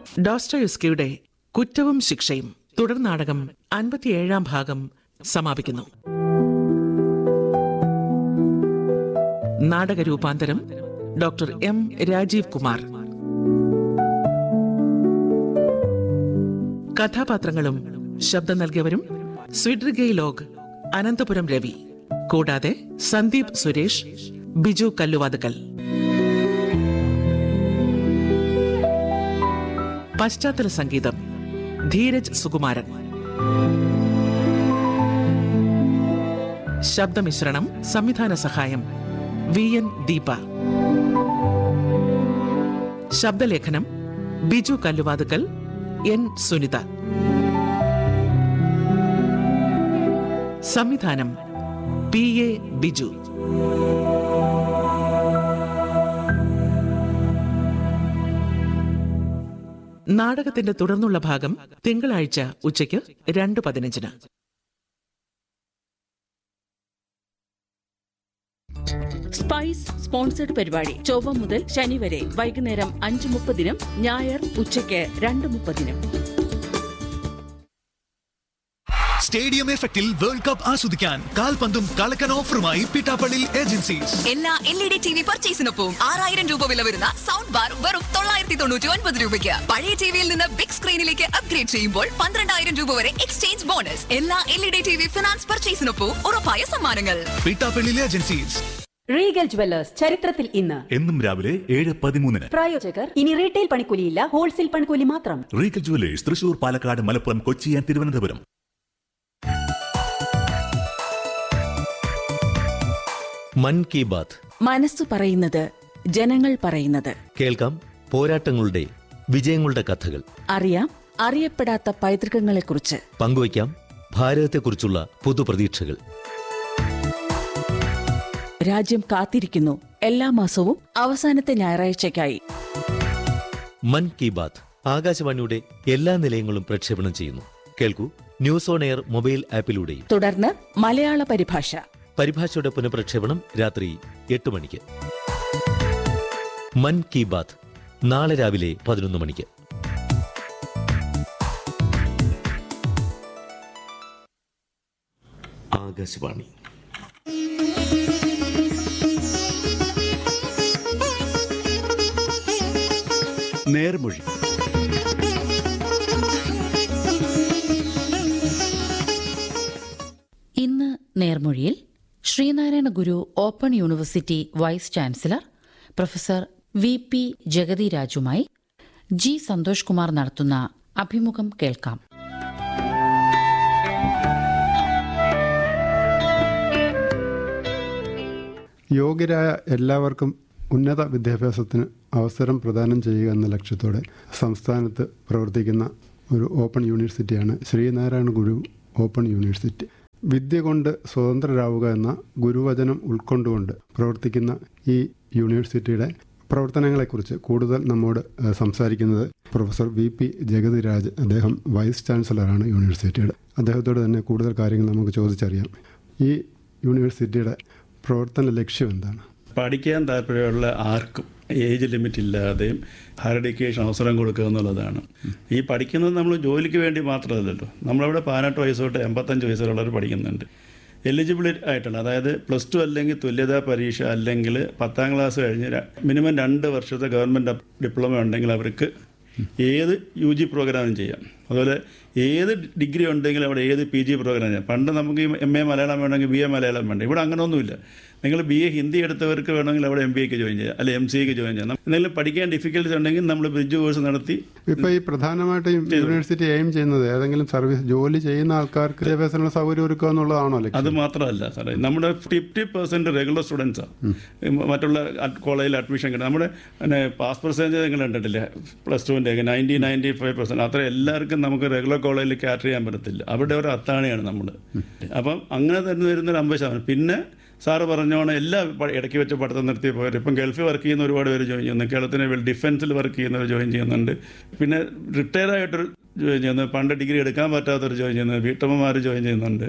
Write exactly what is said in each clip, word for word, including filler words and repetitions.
ഡോസ്റ്റോയുസ്കിയുടെ കുറ്റവും ശിക്ഷയും തുടർ നാടകം അൻപത്തിയേഴാം ഭാഗം സമാപിക്കുന്നു. നാടക രൂപാന്തരം ഡോക്ടർ എം രാജീവ് കുമാർ. കഥാപാത്രങ്ങളും ശബ്ദം നൽകിയവരും സ്വിഡ്രിഗൈ ലോഗ്, അനന്തപുരം രവി, കൂടാതെ സന്ദീപ് സുരേഷ്, ബിജു കല്ലുവാതുക്കൽ. പശ്ചാത്തല സംഗീതം ധീരജ് സുകുമാരൻ. ശബ്ദമിശ്രണം സംവിധാന സഹായം V N Deepa. ശബ്ദലേഖനം Biju Kalluvathukkal, N Sunitha. സംവിധാനം പി എ ബിജു. നാടകത്തിന്റെ തുടർന്നുള്ള ഭാഗം തിങ്കളാഴ്ച ഉച്ചയ്ക്ക് രണ്ട് പതിനഞ്ചിന്. സ്പൈസ് സ്പോൺസർഡ് പരിപാടി ചൊവ്വ മുതൽ ശനി വരെ വൈകുന്നേരം അഞ്ച് മുപ്പതിനും ഞായർ ഉച്ചയ്ക്ക് രണ്ട് മുപ്പതിനും. സ്റ്റേഡിയം എഫക്റ്റിൽ വേൾഡ് കപ്പ് ആസ്വദിക്കാൻ കാൽപന്തും കളക്കൻ ഓഫറുമായി പിട്ടാപ്പള്ളി ഏജൻസീസ്. എല്ലാ L E D T V പർച്ചേസിനൊപ്പം ആറായിരം രൂപ വില വരുന്ന സൗണ്ട് ബാർ വെറും തൊള്ളായിരത്തി തൊണ്ണൂറ്റി ഒൻപത് രൂപയ്ക്ക്. പഴയ ടിവിയിൽ നിന്ന് ബിഗ് സ്ക്രീനിലേക്ക് അപ്ഗ്രേഡ് ചെയ്യുമ്പോൾ പന്ത്രണ്ടായിരം രൂപ വരെ എക്സ്ചേഞ്ച് ബോണസ്. എല്ലാ L E D T V finance പർച്ചേസിനൊപ്പം ഉറപ്പായ സമ്മാനങ്ങൾ. പിട്ടാപ്പള്ളി ഏജൻസീസ്. റീഗൽ ജുവല്ലേഴ്സ് ചരിത്രത്തിൽ ഇന്ന് എന്നും രാവിലെ ഏഴ് പതിമൂന്നിന്. പ്രായോജകർ ഇനി റീറ്റെയിൽ പണിക്കൂലിയില്ല, ഹോൾസെയിൽ പണിക്കൂലി മാത്രം. Regal jewellers Thrissur, Palakkad, Malappuram, Kochi and Thiruvananthapuram. മൻ കി ബാത്ത്. മനസ്സ് പറയുന്നത്, ജനങ്ങൾ പറയുന്നത്. കേൾക്കാം പോരാട്ടങ്ങളുടെ വിജയങ്ങളുടെ കഥകൾ. അറിയാം അറിയപ്പെടാത്ത പൈതൃകങ്ങളെക്കുറിച്ച്. പങ്കുവയ്ക്കാം ഭാരതത്തെക്കുറിച്ചുള്ള പുതുപ്രതീക്ഷകൾ. രാജ്യം കാത്തിരിക്കുന്നു എല്ലാ മാസവും അവസാനത്തെ ഞായറാഴ്ചയ്ക്കായി. മൻ കി ബാത്ത് ആകാശവാണിയുടെ എല്ലാ നിലയങ്ങളും പ്രക്ഷേപണം ചെയ്യുന്നു. കേൾക്കൂ, ന്യൂസ് ഓൺ എയർ മൊബൈൽ ആപ്പിലൂടെയും. തുടർന്ന് മലയാള പരിഭാഷ. പരിഭാഷയുടെ പുനഃപ്രക്ഷേപണം രാത്രി എട്ട് മണിക്ക്. മൻ കി ബാത്ത് നാളെ രാവിലെ പതിനൊന്ന് മണിക്ക്. ആകാശവാണി. നേർമൊഴി. ഇന്ന് നേർമൊഴിയിൽ ശ്രീനാരായണ ഗുരു open university vice chancellor professor V P Jagathy രാജുമായി G Santhosh Kumar നടത്തുന്ന അഭിമുഖം കേൾക്കാം. യോഗ്യരായ എല്ലാവർക്കും ഉന്നത വിദ്യാഭ്യാസത്തിന് അവസരം പ്രദാനം ചെയ്യുക എന്ന ലക്ഷ്യത്തോടെ സംസ്ഥാനത്ത് പ്രവർത്തിക്കുന്ന ഒരു ഓപ്പൺ യൂണിവേഴ്സിറ്റിയാണ് ശ്രീനാരായണ ഗുരു ഓപ്പൺ യൂണിവേഴ്സിറ്റി. വിദ്യ കൊണ്ട് സ്വതന്ത്രരാവുക എന്ന ഗുരുവചനം ഉൾക്കൊണ്ടുകൊണ്ട് പ്രവർത്തിക്കുന്ന ഈ യൂണിവേഴ്സിറ്റിയുടെ പ്രവർത്തനങ്ങളെക്കുറിച്ച് കൂടുതൽ നമ്മോട് സംസാരിക്കുന്നത് professor V P Jagathy Raj. അദ്ദേഹം വൈസ് ചാൻസലറാണ് യൂണിവേഴ്സിറ്റിയുടെ. അദ്ദേഹത്തോട് തന്നെ കൂടുതൽ കാര്യങ്ങൾ നമുക്ക് ചോദിച്ചറിയാം. ഈ യൂണിവേഴ്സിറ്റിയുടെ പ്രവർത്തന ലക്ഷ്യം എന്താണ്? പഠിക്കാൻ താല്പര്യമുള്ള ആർക്കും ഏജ് ലിമിറ്റ് ഇല്ലാതെയും ഹയർ എഡ്യൂക്കേഷൻ അവസരം കൊടുക്കുക എന്നുള്ളതാണ്. ഈ പഠിക്കുന്നത് നമ്മൾ ജോലിക്ക് വേണ്ടി മാത്രമല്ലല്ലോ. നമ്മളവിടെ പതിനെട്ട് വയസ്സ് തൊട്ട് എൺപത്തഞ്ച് വയസ്സ് വരെയുള്ളവർ പഠിക്കുന്നുണ്ട്. എലിജിബിലിറ്റി ആയിട്ടുള്ള, അതായത് പ്ലസ് ടു അല്ലെങ്കിൽ തുല്യതാ പരീക്ഷ അല്ലെങ്കിൽ പത്താം ക്ലാസ് കഴിഞ്ഞ് മിനിമം രണ്ട് വർഷത്തെ ഗവൺമെൻറ് ഡിപ്ലോമ ഉണ്ടെങ്കിൽ അവർക്ക് ഏത് യു ജി പ്രോഗ്രാമും ചെയ്യാം. അതുപോലെ ഏത് ഡിഗ്രി ഉണ്ടെങ്കിലും അവിടെ ഏത് പി ജി പ്രോഗ്രാം ചെയ്യാം. പണ്ട് നമുക്ക് എം എ മലയാളം വേണമെങ്കിൽ ബി എ മലയാളം വേണ്ട. ഇവിടെ അങ്ങനെയൊന്നുമില്ല. നിങ്ങൾ ബി എ ഹിന്ദി എടുത്തവർക്ക് വേണമെങ്കിൽ അവിടെ എം ബി എക്ക് ജോയിൻ ചെയ്യാം, അല്ലെങ്കിൽ എം സി എക്ക് ജോയിൻ ചെയ്യാം. എന്തെങ്കിലും പഠിക്കാൻ ഡിഫിക്കൽറ്റി ഉണ്ടെങ്കിൽ നമ്മൾ ബ്രിഡ്ജ് കോഴ്സ് നടത്തി. ഇപ്പോൾ ഈ പ്രധാനമായിട്ടും യൂണിവേഴ്സിറ്റി എയിം ചെയ്യുന്നത് ഏതെങ്കിലും സർവീസ് ജോലി ചെയ്യുന്ന ആൾക്കാർക്ക് വിദ്യാഭ്യാസത്തിനുള്ള സൗകര്യം ഒരുക്കുക എന്നുള്ളതാണോ? അത് മാത്രമല്ല സാറേ, നമ്മുടെ ഫിഫ്റ്റി പെർസെൻറ്റ് റെഗുലർ സ്റ്റുഡൻസാണ് മറ്റുള്ള കോളേജിൽ അഡ്മിഷൻ കിട്ടും. നമ്മുടെ പിന്നെ പാസ് പെർസെൻറ്റേജ് നിങ്ങൾ കണ്ടിട്ടില്ല പ്ലസ് ടുവിൻ്റെ നയൻറ്റി നയൻറ്റി ഫൈവ് പെർസെൻറ്റ് അത്ര എല്ലാവർക്കും നമുക്ക് റെഗുലർ കോളേജിൽ ക്യാറ്റർ ചെയ്യാൻ പറ്റത്തില്ല. അവിടെ ഒരു അത്താണിയാണ് നമ്മൾ. അപ്പം അങ്ങനെ തന്നെ വരുന്നൊരു അമ്പത് ശതമാനം. പിന്നെ സാറ് പറഞ്ഞോണം എല്ലാ ഇടയ്ക്ക് വെച്ച് പഠിത്തം നിർത്തി പോയവർ ഇപ്പം ഗൾഫിൽ വർക്ക് ചെയ്യുന്ന ഒരുപാട് പേര് ജോയിൻ ചെയ്യുന്നു. കേരളത്തിന് ഡിഫൻസിൽ വർക്ക് ചെയ്യുന്നവർ ജോയിൻ ചെയ്യുന്നുണ്ട്. പിന്നെ റിട്ടയർ ആയിട്ടൊരു ജോയിൻ ചെയ്യുന്നത്, പണ്ട് ഡിഗ്രി എടുക്കാൻ പറ്റാത്തവർ ജോയിൻ ചെയ്യുന്നത്, വീട്ടമ്മമാർ ജോയിൻ ചെയ്യുന്നുണ്ട്.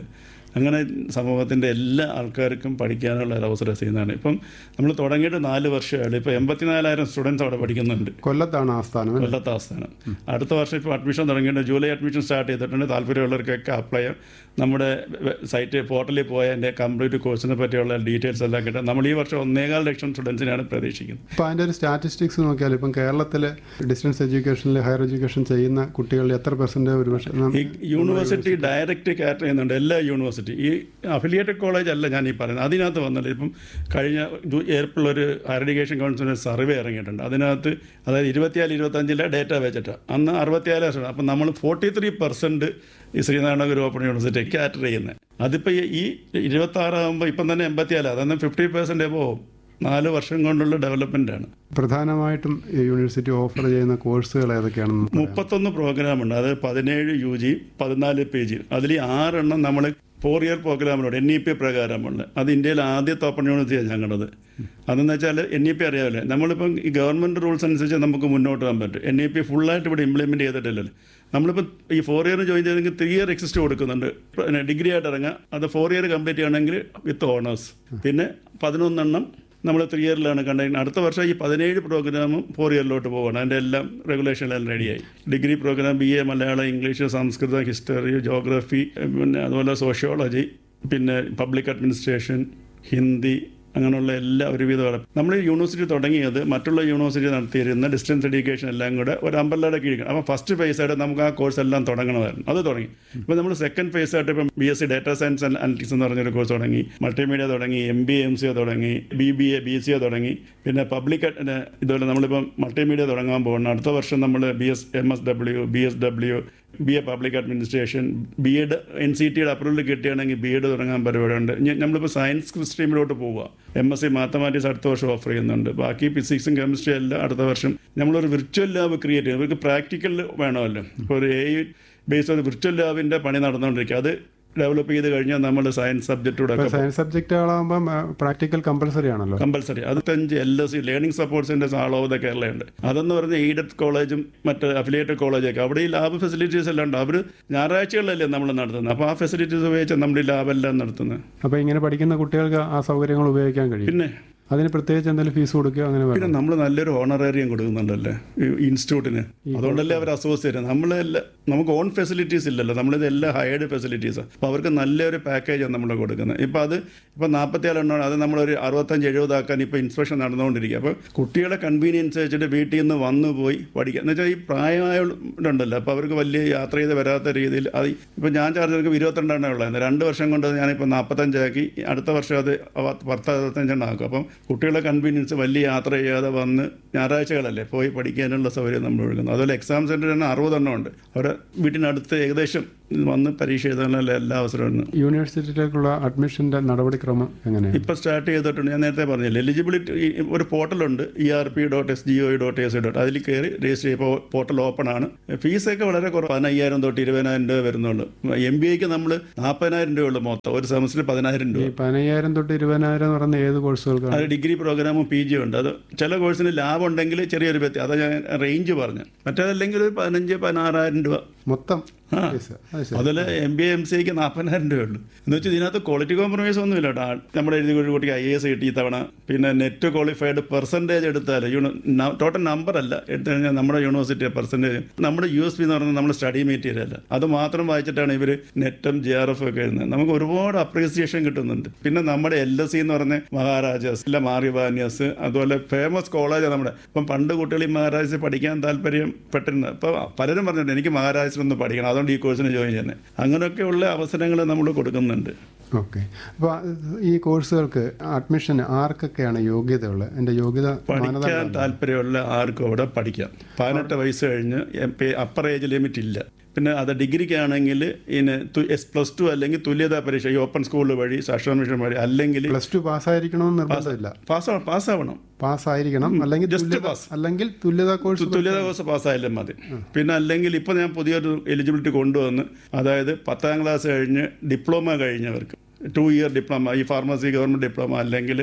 അങ്ങനെ സമൂഹത്തിൻ്റെ എല്ലാ ആൾക്കാർക്കും പഠിക്കാനുള്ള ഒരു അവസരം ചെയ്യുന്നതാണ്. ഇപ്പം നമ്മൾ തുടങ്ങിയിട്ട് നാല് വർഷമായുള്ളൂ. ഇപ്പോൾ എൺപത്തിനാലായിരം സ്റ്റുഡൻസ് അവിടെ പഠിക്കുന്നുണ്ട്. കൊല്ലത്താണ് ആസ്ഥാനം. കൊല്ലത്ത് ആസ്ഥാനം. അടുത്ത വർഷം ഇപ്പോൾ അഡ്മിഷൻ തുടങ്ങിയിട്ട് ജൂലൈ അഡ്മിഷൻ സ്റ്റാർട്ട് ചെയ്തിട്ടുണ്ട്. താല്പര്യമുള്ളവർക്കൊക്കെ അപ്ലൈ ചെയ്യാം. നമ്മുടെ സൈറ്റ് പോർട്ടലിൽ പോയ എൻ്റെ കംപ്ലീറ്റ് കോഴ്സിനെ പറ്റിയുള്ള ഡീറ്റെയിൽസ് എല്ലാം കിട്ടും. നമ്മൾ ഈ വർഷം ഒന്നേകാൽ ലക്ഷം സ്റ്റുഡൻസിനാണ് പ്രതീക്ഷിക്കുന്നത്. ഇപ്പോൾ അതിൻ്റെ ഒരു സ്റ്റാറ്റിസ്റ്റിക്സ് നോക്കിയാൽ ഇപ്പം കേരളത്തിൽ ഡിസ്റ്റൻസ് എഡ്യൂക്കേഷനിൽ ഹയർ എഡ്യൂക്കേഷൻ ചെയ്യുന്ന കുട്ടികളിൽ എത്ര പെർസെൻറ്റ് ഒരു പക്ഷേ ഈ യൂണിവേഴ്സിറ്റി ഡയറക്റ്റ് കാറ്റർ ചെയ്യുന്നുണ്ട്. എല്ലാ യൂണിവേഴ്സിറ്റി ഈ അഫിലിയേറ്റഡ് കോളേജ് അല്ല ഞാൻ ഈ പറയുന്നത്. അതിനകത്ത് വന്നിട്ട് ഇപ്പം കഴിഞ്ഞ ഏപ്രിൽ ഒരു ഹയർ എഡ്യൂക്കേഷൻ കൗൺസിലിൻ്റെ സർവേ ഇറങ്ങിയിട്ടുണ്ട്. അതിനകത്ത് അതായത് ഇരുപത്തിയാല് ഇരുപത്തഞ്ചിലെ ഡേറ്റ വെച്ചിട്ട് അന്ന് അറുപത്തിയാല് ലക്ഷം. അപ്പം നമ്മൾ ഫോർട്ടി ത്രീ പെർസെൻറ്റ് ഈ ശ്രീനാരായണ ഗുരു ഓപ്പൺ യൂണിവേഴ്സിറ്റി കാറ്റർ ചെയ്യുന്നത്. അതിപ്പോൾ ഈ ഇരുപത്താറാകുമ്പോൾ ഇപ്പം തന്നെ എൺപത്തിയാല്, അതൊന്നും ഫിഫ്റ്റി പെർസെൻറ്റ് പോകും. നാല് വർഷം കൊണ്ടുള്ള ഡെവലപ്മെൻ്റാണ്. പ്രധാനമായിട്ടും യൂണിവേഴ്സിറ്റി ഓഫർ ചെയ്യുന്ന കോഴ്സുകൾ ഏതൊക്കെയാണെന്ന് മുപ്പത്തൊന്ന് പ്രോഗ്രാമുണ്ട്. അത് പതിനേഴ് യു ജി, പതിനാല് പി ജി. അതിൽ ആറെണ്ണം നമ്മൾ ഫോർ ഇയർ പ്രോഗ്രാമിലൂടെ എൻ ഇ പി പ്രകാരമുള്ള. അത് ഇന്ത്യയിൽ ആദ്യത്തെ ഓപ്പൺ യൂണിവേഴ്സിറ്റിയാണ് ഞങ്ങളത്. അതെന്ന് വെച്ചാൽ എൻ ഇ പി അറിയാമല്ലേ, നമ്മളിപ്പം ഈ ഗവൺമെൻറ് റൂൾസ് അനുസരിച്ച് നമുക്ക് മുന്നോട്ട് പോകാൻ പറ്റും. എൻ ഇ പി ഫുള്ളായിട്ട് ഇവിടെ ഇംപ്ലിമെൻറ്റ് ചെയ്തിട്ടില്ലല്ലോ. നമ്മളിപ്പോൾ ഈ ഫോർ ഇയർ ജോയിൻ ചെയ്തെങ്കിൽ ത്രീ ഇയർ എക്സിസ്റ്റ് കൊടുക്കുന്നുണ്ട്. പിന്നെ ഡിഗ്രി ആയിട്ട് ഇറങ്ങുക. അത് ഫോർ ഇയർ കംപ്ലീറ്റ് ചെയ്യണമെങ്കിൽ വിത്ത് ഓണേഴ്സ്. പിന്നെ പതിനൊന്നെണ്ണം നമ്മൾ ത്രീ ഇയറിലാണ് കണ്ടത്. അടുത്ത വർഷം ഈ പതിനേഴ് പ്രോഗ്രാമും ഫോർ ഇയറിലോട്ട് പോകണം. അതിൻ്റെ എല്ലാം റെഗുലേഷനെല്ലാം റെഡിയായി. Degree programme B A Malayalam, English, Sanskrit, history, geography, പിന്നെ അതുപോലെ സോഷ്യോളജി, പിന്നെ പബ്ലിക് അഡ്മിനിസ്ട്രേഷൻ, ഹിന്ദി, അങ്ങനെയുള്ള എല്ലാ ഒരുവിധം. നമ്മൾ ഈ യൂണിവേഴ്സിറ്റി തുടങ്ങിയത് മറ്റുള്ള യൂണിവേഴ്സിറ്റി നടത്തിയിരുന്ന ഡിസ്റ്റൻസ് എഡ്യൂക്കേഷൻ എല്ലാം കൂടെ ഒരു അമ്പലയുടെ കീഴിൽ. അപ്പോൾ ഫസ്റ്റ് ഫേസായിട്ട് നമുക്ക് ആ കോഴ്സ് എല്ലാം തുടങ്ങണമായിരുന്നു. അത് തുടങ്ങി. ഇപ്പോൾ നമ്മൾ സെക്കൻഡ് ഫേസായിട്ട് ഇപ്പം B S C data science and analytics എന്ന് പറഞ്ഞൊരു കോഴ്സ് തുടങ്ങി. മൾട്ടിമീഡിയ തുടങ്ങി. M B A M C A തുടങ്ങി. B B A B C A തുടങ്ങി. പിന്നെ പബ്ലിക് ഇതുപോലെ നമ്മളിപ്പം മൾട്ടിമീഡിയ തുടങ്ങാൻ പോകുന്നു. അടുത്ത വർഷം നമ്മൾ B S M S W, B S W, B A public administration, B Ed N C ടിയുടെ അപ്രൂവൽ കിട്ടുകയാണെങ്കിൽ ബി എഡ് തുടങ്ങാൻ പരിപാടിയുണ്ട്. നമ്മളിപ്പോൾ സയൻസ് സ്ട്രീമിലോട്ട് പോവുക. എം എസ് സി മാത്തമാറ്റിക്സ് അടുത്ത വർഷം ഓഫർ ചെയ്യുന്നുണ്ട്. ബാക്കി ഫിസിക്സും കെമിസ്ട്രി എല്ലാം അടുത്ത വർഷം. നമ്മളൊരു വിർച്വൽ ലാബ് ക്രിയേറ്റ് ചെയ്യും. ഇവർക്ക് പ്രാക്ടിക്കൽ വേണമല്ലോ. ഇപ്പോൾ ഒരു എ ഐ ബേസ്ഡ് ഒരു വിർച്വൽ ലാബിൻ്റെ പണി നടന്നുകൊണ്ടിരിക്കുക. അത് ഡെവലപ്പ് ചെയ്ത് കഴിഞ്ഞാൽ നമ്മൾ സയൻസ് സബ്ജക്റ്റൂടെ സയൻസ് സബ്ജക്റ്റുകളാകുമ്പോൾ പ്രാക്ടിക്കൽ കമ്പൽസറി ആണല്ലോ. കമ്പൽസറി. അത് അഞ്ച് L S C learning support centres all over the കേരളയുണ്ട്. അതെന്ന് പറഞ്ഞാൽ എയ്ഡഡ് കോളേജും മറ്റ് അഫിലിയേറ്റഡ് കോളേജൊക്കെ അവിടെ ഈ ലാബ് ഫെസിലിറ്റീസ് എല്ലാം ഉണ്ട്. അവർ ഞായറാഴ്ചകളിലല്ലേ നമ്മൾ നടത്തുന്നത്. അപ്പോൾ ആ ഫെസിലിറ്റീസ് ഉപയോഗിച്ചാൽ നമ്മൾ ഈ ലാബെല്ലാം നടത്തുന്നത്. അപ്പോൾ ഇങ്ങനെ പഠിക്കുന്ന കുട്ടികൾക്ക് ആ സൗകര്യങ്ങൾ ഉപയോഗിക്കാൻ കഴിയും. പിന്നെ അതിന് പ്രത്യേകിച്ച് എന്തെങ്കിലും ഫീസ് കൊടുക്കുക അങ്ങനെ? പിന്നെ നമ്മൾ നല്ലൊരു ഓണറേറിയം കൊടുക്കുന്നുണ്ടല്ലേ ഈ ഇൻസ്റ്റിറ്റ്യൂട്ടിന്. അതുകൊണ്ടല്ലേ അവർ അസോസിയേറ്റ്. നമ്മളെല്ലാം നമുക്ക് ഓൺ ഫെസിലിറ്റീസ് ഇല്ലല്ലോ. നമ്മളിതെല്ലാം ഹയർഡ് ഫെസിലിറ്റീസാണ്. അപ്പോൾ അവർക്ക് നല്ലൊരു പാക്കേജാണ് നമ്മൾ കൊടുക്കുന്നത്. ഇപ്പോൾ അത് ഇപ്പോൾ നാൽപ്പത്തിയാല് എണ്ണമാണ്. അത് നമ്മളൊരു അറുപത്തഞ്ച് എഴുപതാക്കാൻ ഇപ്പോൾ ഇൻസ്പെക്ഷൻ നടന്നുകൊണ്ടിരിക്കുക. അപ്പോൾ കുട്ടികളെ കൺവീനിയൻസ് വെച്ചിട്ട് വീട്ടിൽ നിന്ന് വന്നു പോയി പഠിക്കുക എന്ന് വെച്ചാൽ ഈ പ്രായമായുണ്ടല്ലോ. അപ്പോൾ അവർക്ക് വലിയ യാത്ര ചെയ്ത് വരാത്ത രീതിയിൽ അത് ഇപ്പോൾ ഞാൻ ചാർജ് എടുക്കുമ്പോൾ ഇരുപത്തിരണ്ടെണ്ണേ ഉള്ളായിരുന്നു. രണ്ട് വർഷം കൊണ്ട് ഞാനിപ്പോൾ നാൽപ്പത്തഞ്ചാക്കി. അടുത്ത വർഷം അത് പത്ത് അറുപത്തഞ്ചെണ്ണം ആക്കും. അപ്പം കുട്ടികളെ കൺവീനിയൻസ് വലിയ യാത്ര ചെയ്യാതെ വന്ന് ഞായറാഴ്ചകളല്ലേ പോയി പഠിക്കാനുള്ള സൗകര്യം നമ്മൾ കൊടുക്കുന്നത്. അതുപോലെ എക്സാം സെൻറ്റർ തന്നെ അറുപതെണ്ണം ഉണ്ട്. അവരുടെ വീട്ടിനടുത്ത് ഏകദേശം വന്ന് പരീക്ഷ എഴുതാനുള്ള എല്ലാ അവസരവും. യൂണിവേഴ്സിറ്റിയിലേക്കുള്ള അഡ്മിഷൻ്റെ നടപടിക്രമം എങ്ങനെയാണ് ഇപ്പോൾ സ്റ്റാർട്ട് ചെയ്തിട്ടുണ്ട്? ഞാൻ നേരത്തെ പറഞ്ഞില്ല, എലിജിബിലിറ്റി ഒരു പോർട്ടലുണ്ട്, E R P dot S G O dot A C dot. അതിൽ കയറി രജിസ്റ്റർ ചെയ്യുമ്പോൾ പോർട്ടൽ ഓപ്പൺ ആണ്. ഫീസൊക്കെ വളരെ കുറവ്, പതിനയ്യായിരം തൊട്ട് ഇരുപതിനായിരം രൂപ വരുന്നുള്ളൂ. എം ബി എക്ക് നമ്മൾ നാൽപ്പതിനായിരം രൂപയുള്ളൂ മൊത്തം. ഒരു സെമസ്റ്ററിൽ പതിനായിരം രൂപ. പതിനയ്യായിരം തൊട്ട് ഇരുപതിനായിരം എന്ന് പറയുന്ന ഏത് കോഴ്സുകൾക്കാണ്? അത് ഡിഗ്രി പ്രോഗ്രാമും പി ജി ഉണ്ട്. അത് ചില കോഴ്സിന് ലാബ് ഉണ്ടെങ്കിൽ ചെറിയൊരു വ്യത്യാസം. അതാ ഞാൻ റേഞ്ച് പറഞ്ഞു. മറ്റേതല്ലെങ്കിൽ ഒരു പതിനഞ്ച് പതിനാറായിരം രൂപ മൊത്തം. ആ അതിൽ എം ബി എ എം സിക്ക് നാൽപ്പതിനായിരം രൂപയുള്ളൂ. എന്ന് വെച്ചാൽ ഇതിനകത്ത് ക്വാളിറ്റി കോംപ്രമൈസ് ഒന്നുമില്ല കേട്ടോ. നമ്മുടെ എഴുതി ഒരു കുട്ടിക്ക് ഐ എ എസ് കിട്ടി തവണ. പിന്നെ നെറ്റ് ക്വാളിഫൈഡ് പെർസെൻറ്റേജ് എടുത്താൽ ടോട്ടൽ നമ്പർ അല്ല എടുത്തു കഴിഞ്ഞാൽ നമ്മുടെ യൂണിവേഴ്സിറ്റി പെർസെൻറ്റേജ്. നമ്മുടെ യു എസ് പി എന്ന് പറഞ്ഞാൽ നമ്മുടെ സ്റ്റഡി മെറ്റീരിയൽ അല്ല. അത് മാത്രം വായിച്ചിട്ടാണ് ഇവർ നെറ്റും ജെ ആർ എഫ് ഒക്കെ എഴുതുന്നത്. നമുക്ക് ഒരുപാട് അപ്രീസിയേഷൻ കിട്ടുന്നുണ്ട്. പിന്നെ നമ്മുടെ എൽ എസ് സി എന്ന് പറഞ്ഞ മഹാരാജാസ് അല്ല മാറിവാന്യാസ്, അതുപോലെ ഫേമസ് കോളേജാണ് നമ്മുടെ. ഇപ്പം പണ്ട് കുട്ടികൾ ഈ മഹാരാജാസിൽ പഠിക്കാൻ താല്പര്യപ്പെട്ടിരുന്നത്. ഇപ്പോൾ പലരും പറഞ്ഞിട്ടുണ്ട് എനിക്ക് മഹാരാജാസിലൊന്ന് പഠിക്കണം, അതുകൊണ്ട് ഈ കോഴ്സിന് ജോയിൻ ചെയ്യുന്നത്. അങ്ങനെയൊക്കെയുള്ള അവസരങ്ങൾ നമ്മൾ കൊടുക്കുന്നുണ്ട്. ഓക്കെ. അപ്പോൾ ഈ കോഴ്സുകൾക്ക് അഡ്മിഷൻ ആർക്കൊക്കെയാണ് യോഗ്യതയുള്ളത്? എൻ്റെ യോഗ്യത പഠിക്കാൻ താല്പര്യമുള്ള ആർക്കും അവിടെ പഠിക്കാം. പതിനെട്ട് വയസ്സ് കഴിഞ്ഞ് അപ്പർ ഏജ് ലിമിറ്റ് ഇല്ല. പിന്നെ അത് ഡിഗ്രിക്കാണെങ്കിൽ ഇനി എസ് പ്ലസ് ടു അല്ലെങ്കിൽ തുല്യതാ പരീക്ഷ ഈ ഓപ്പൺ സ്കൂൾ വഴി സാക്ഷര മിഷൻ വഴി അല്ലെങ്കിൽ പ്ലസ് ടു പാസ്സായിരിക്കണമെന്ന് നിർബന്ധമില്ല. പാസ് പാസ്സാവണം പാസ്സായിരിക്കണം അല്ലെങ്കിൽ ജസ്റ്റ് പാസ് അല്ലെങ്കിൽ തുല്യതാ കോഴ്സ് തുല്യതാ കോഴ്സ് പാസ്സായാലും മതി. പിന്നെ അല്ലെങ്കിൽ ഇപ്പോൾ ഞാൻ പുതിയൊരു എലിജിബിലിറ്റി കൊണ്ടുവന്ന്, അതായത് പത്താം ക്ലാസ് കഴിഞ്ഞ് ഡിപ്ലോമ കഴിഞ്ഞവർക്ക് ടു ഇയർ ഡിപ്ലോമ, ഈ ഫാർമസി ഗവൺമെൻറ് ഡിപ്ലോമ അല്ലെങ്കിൽ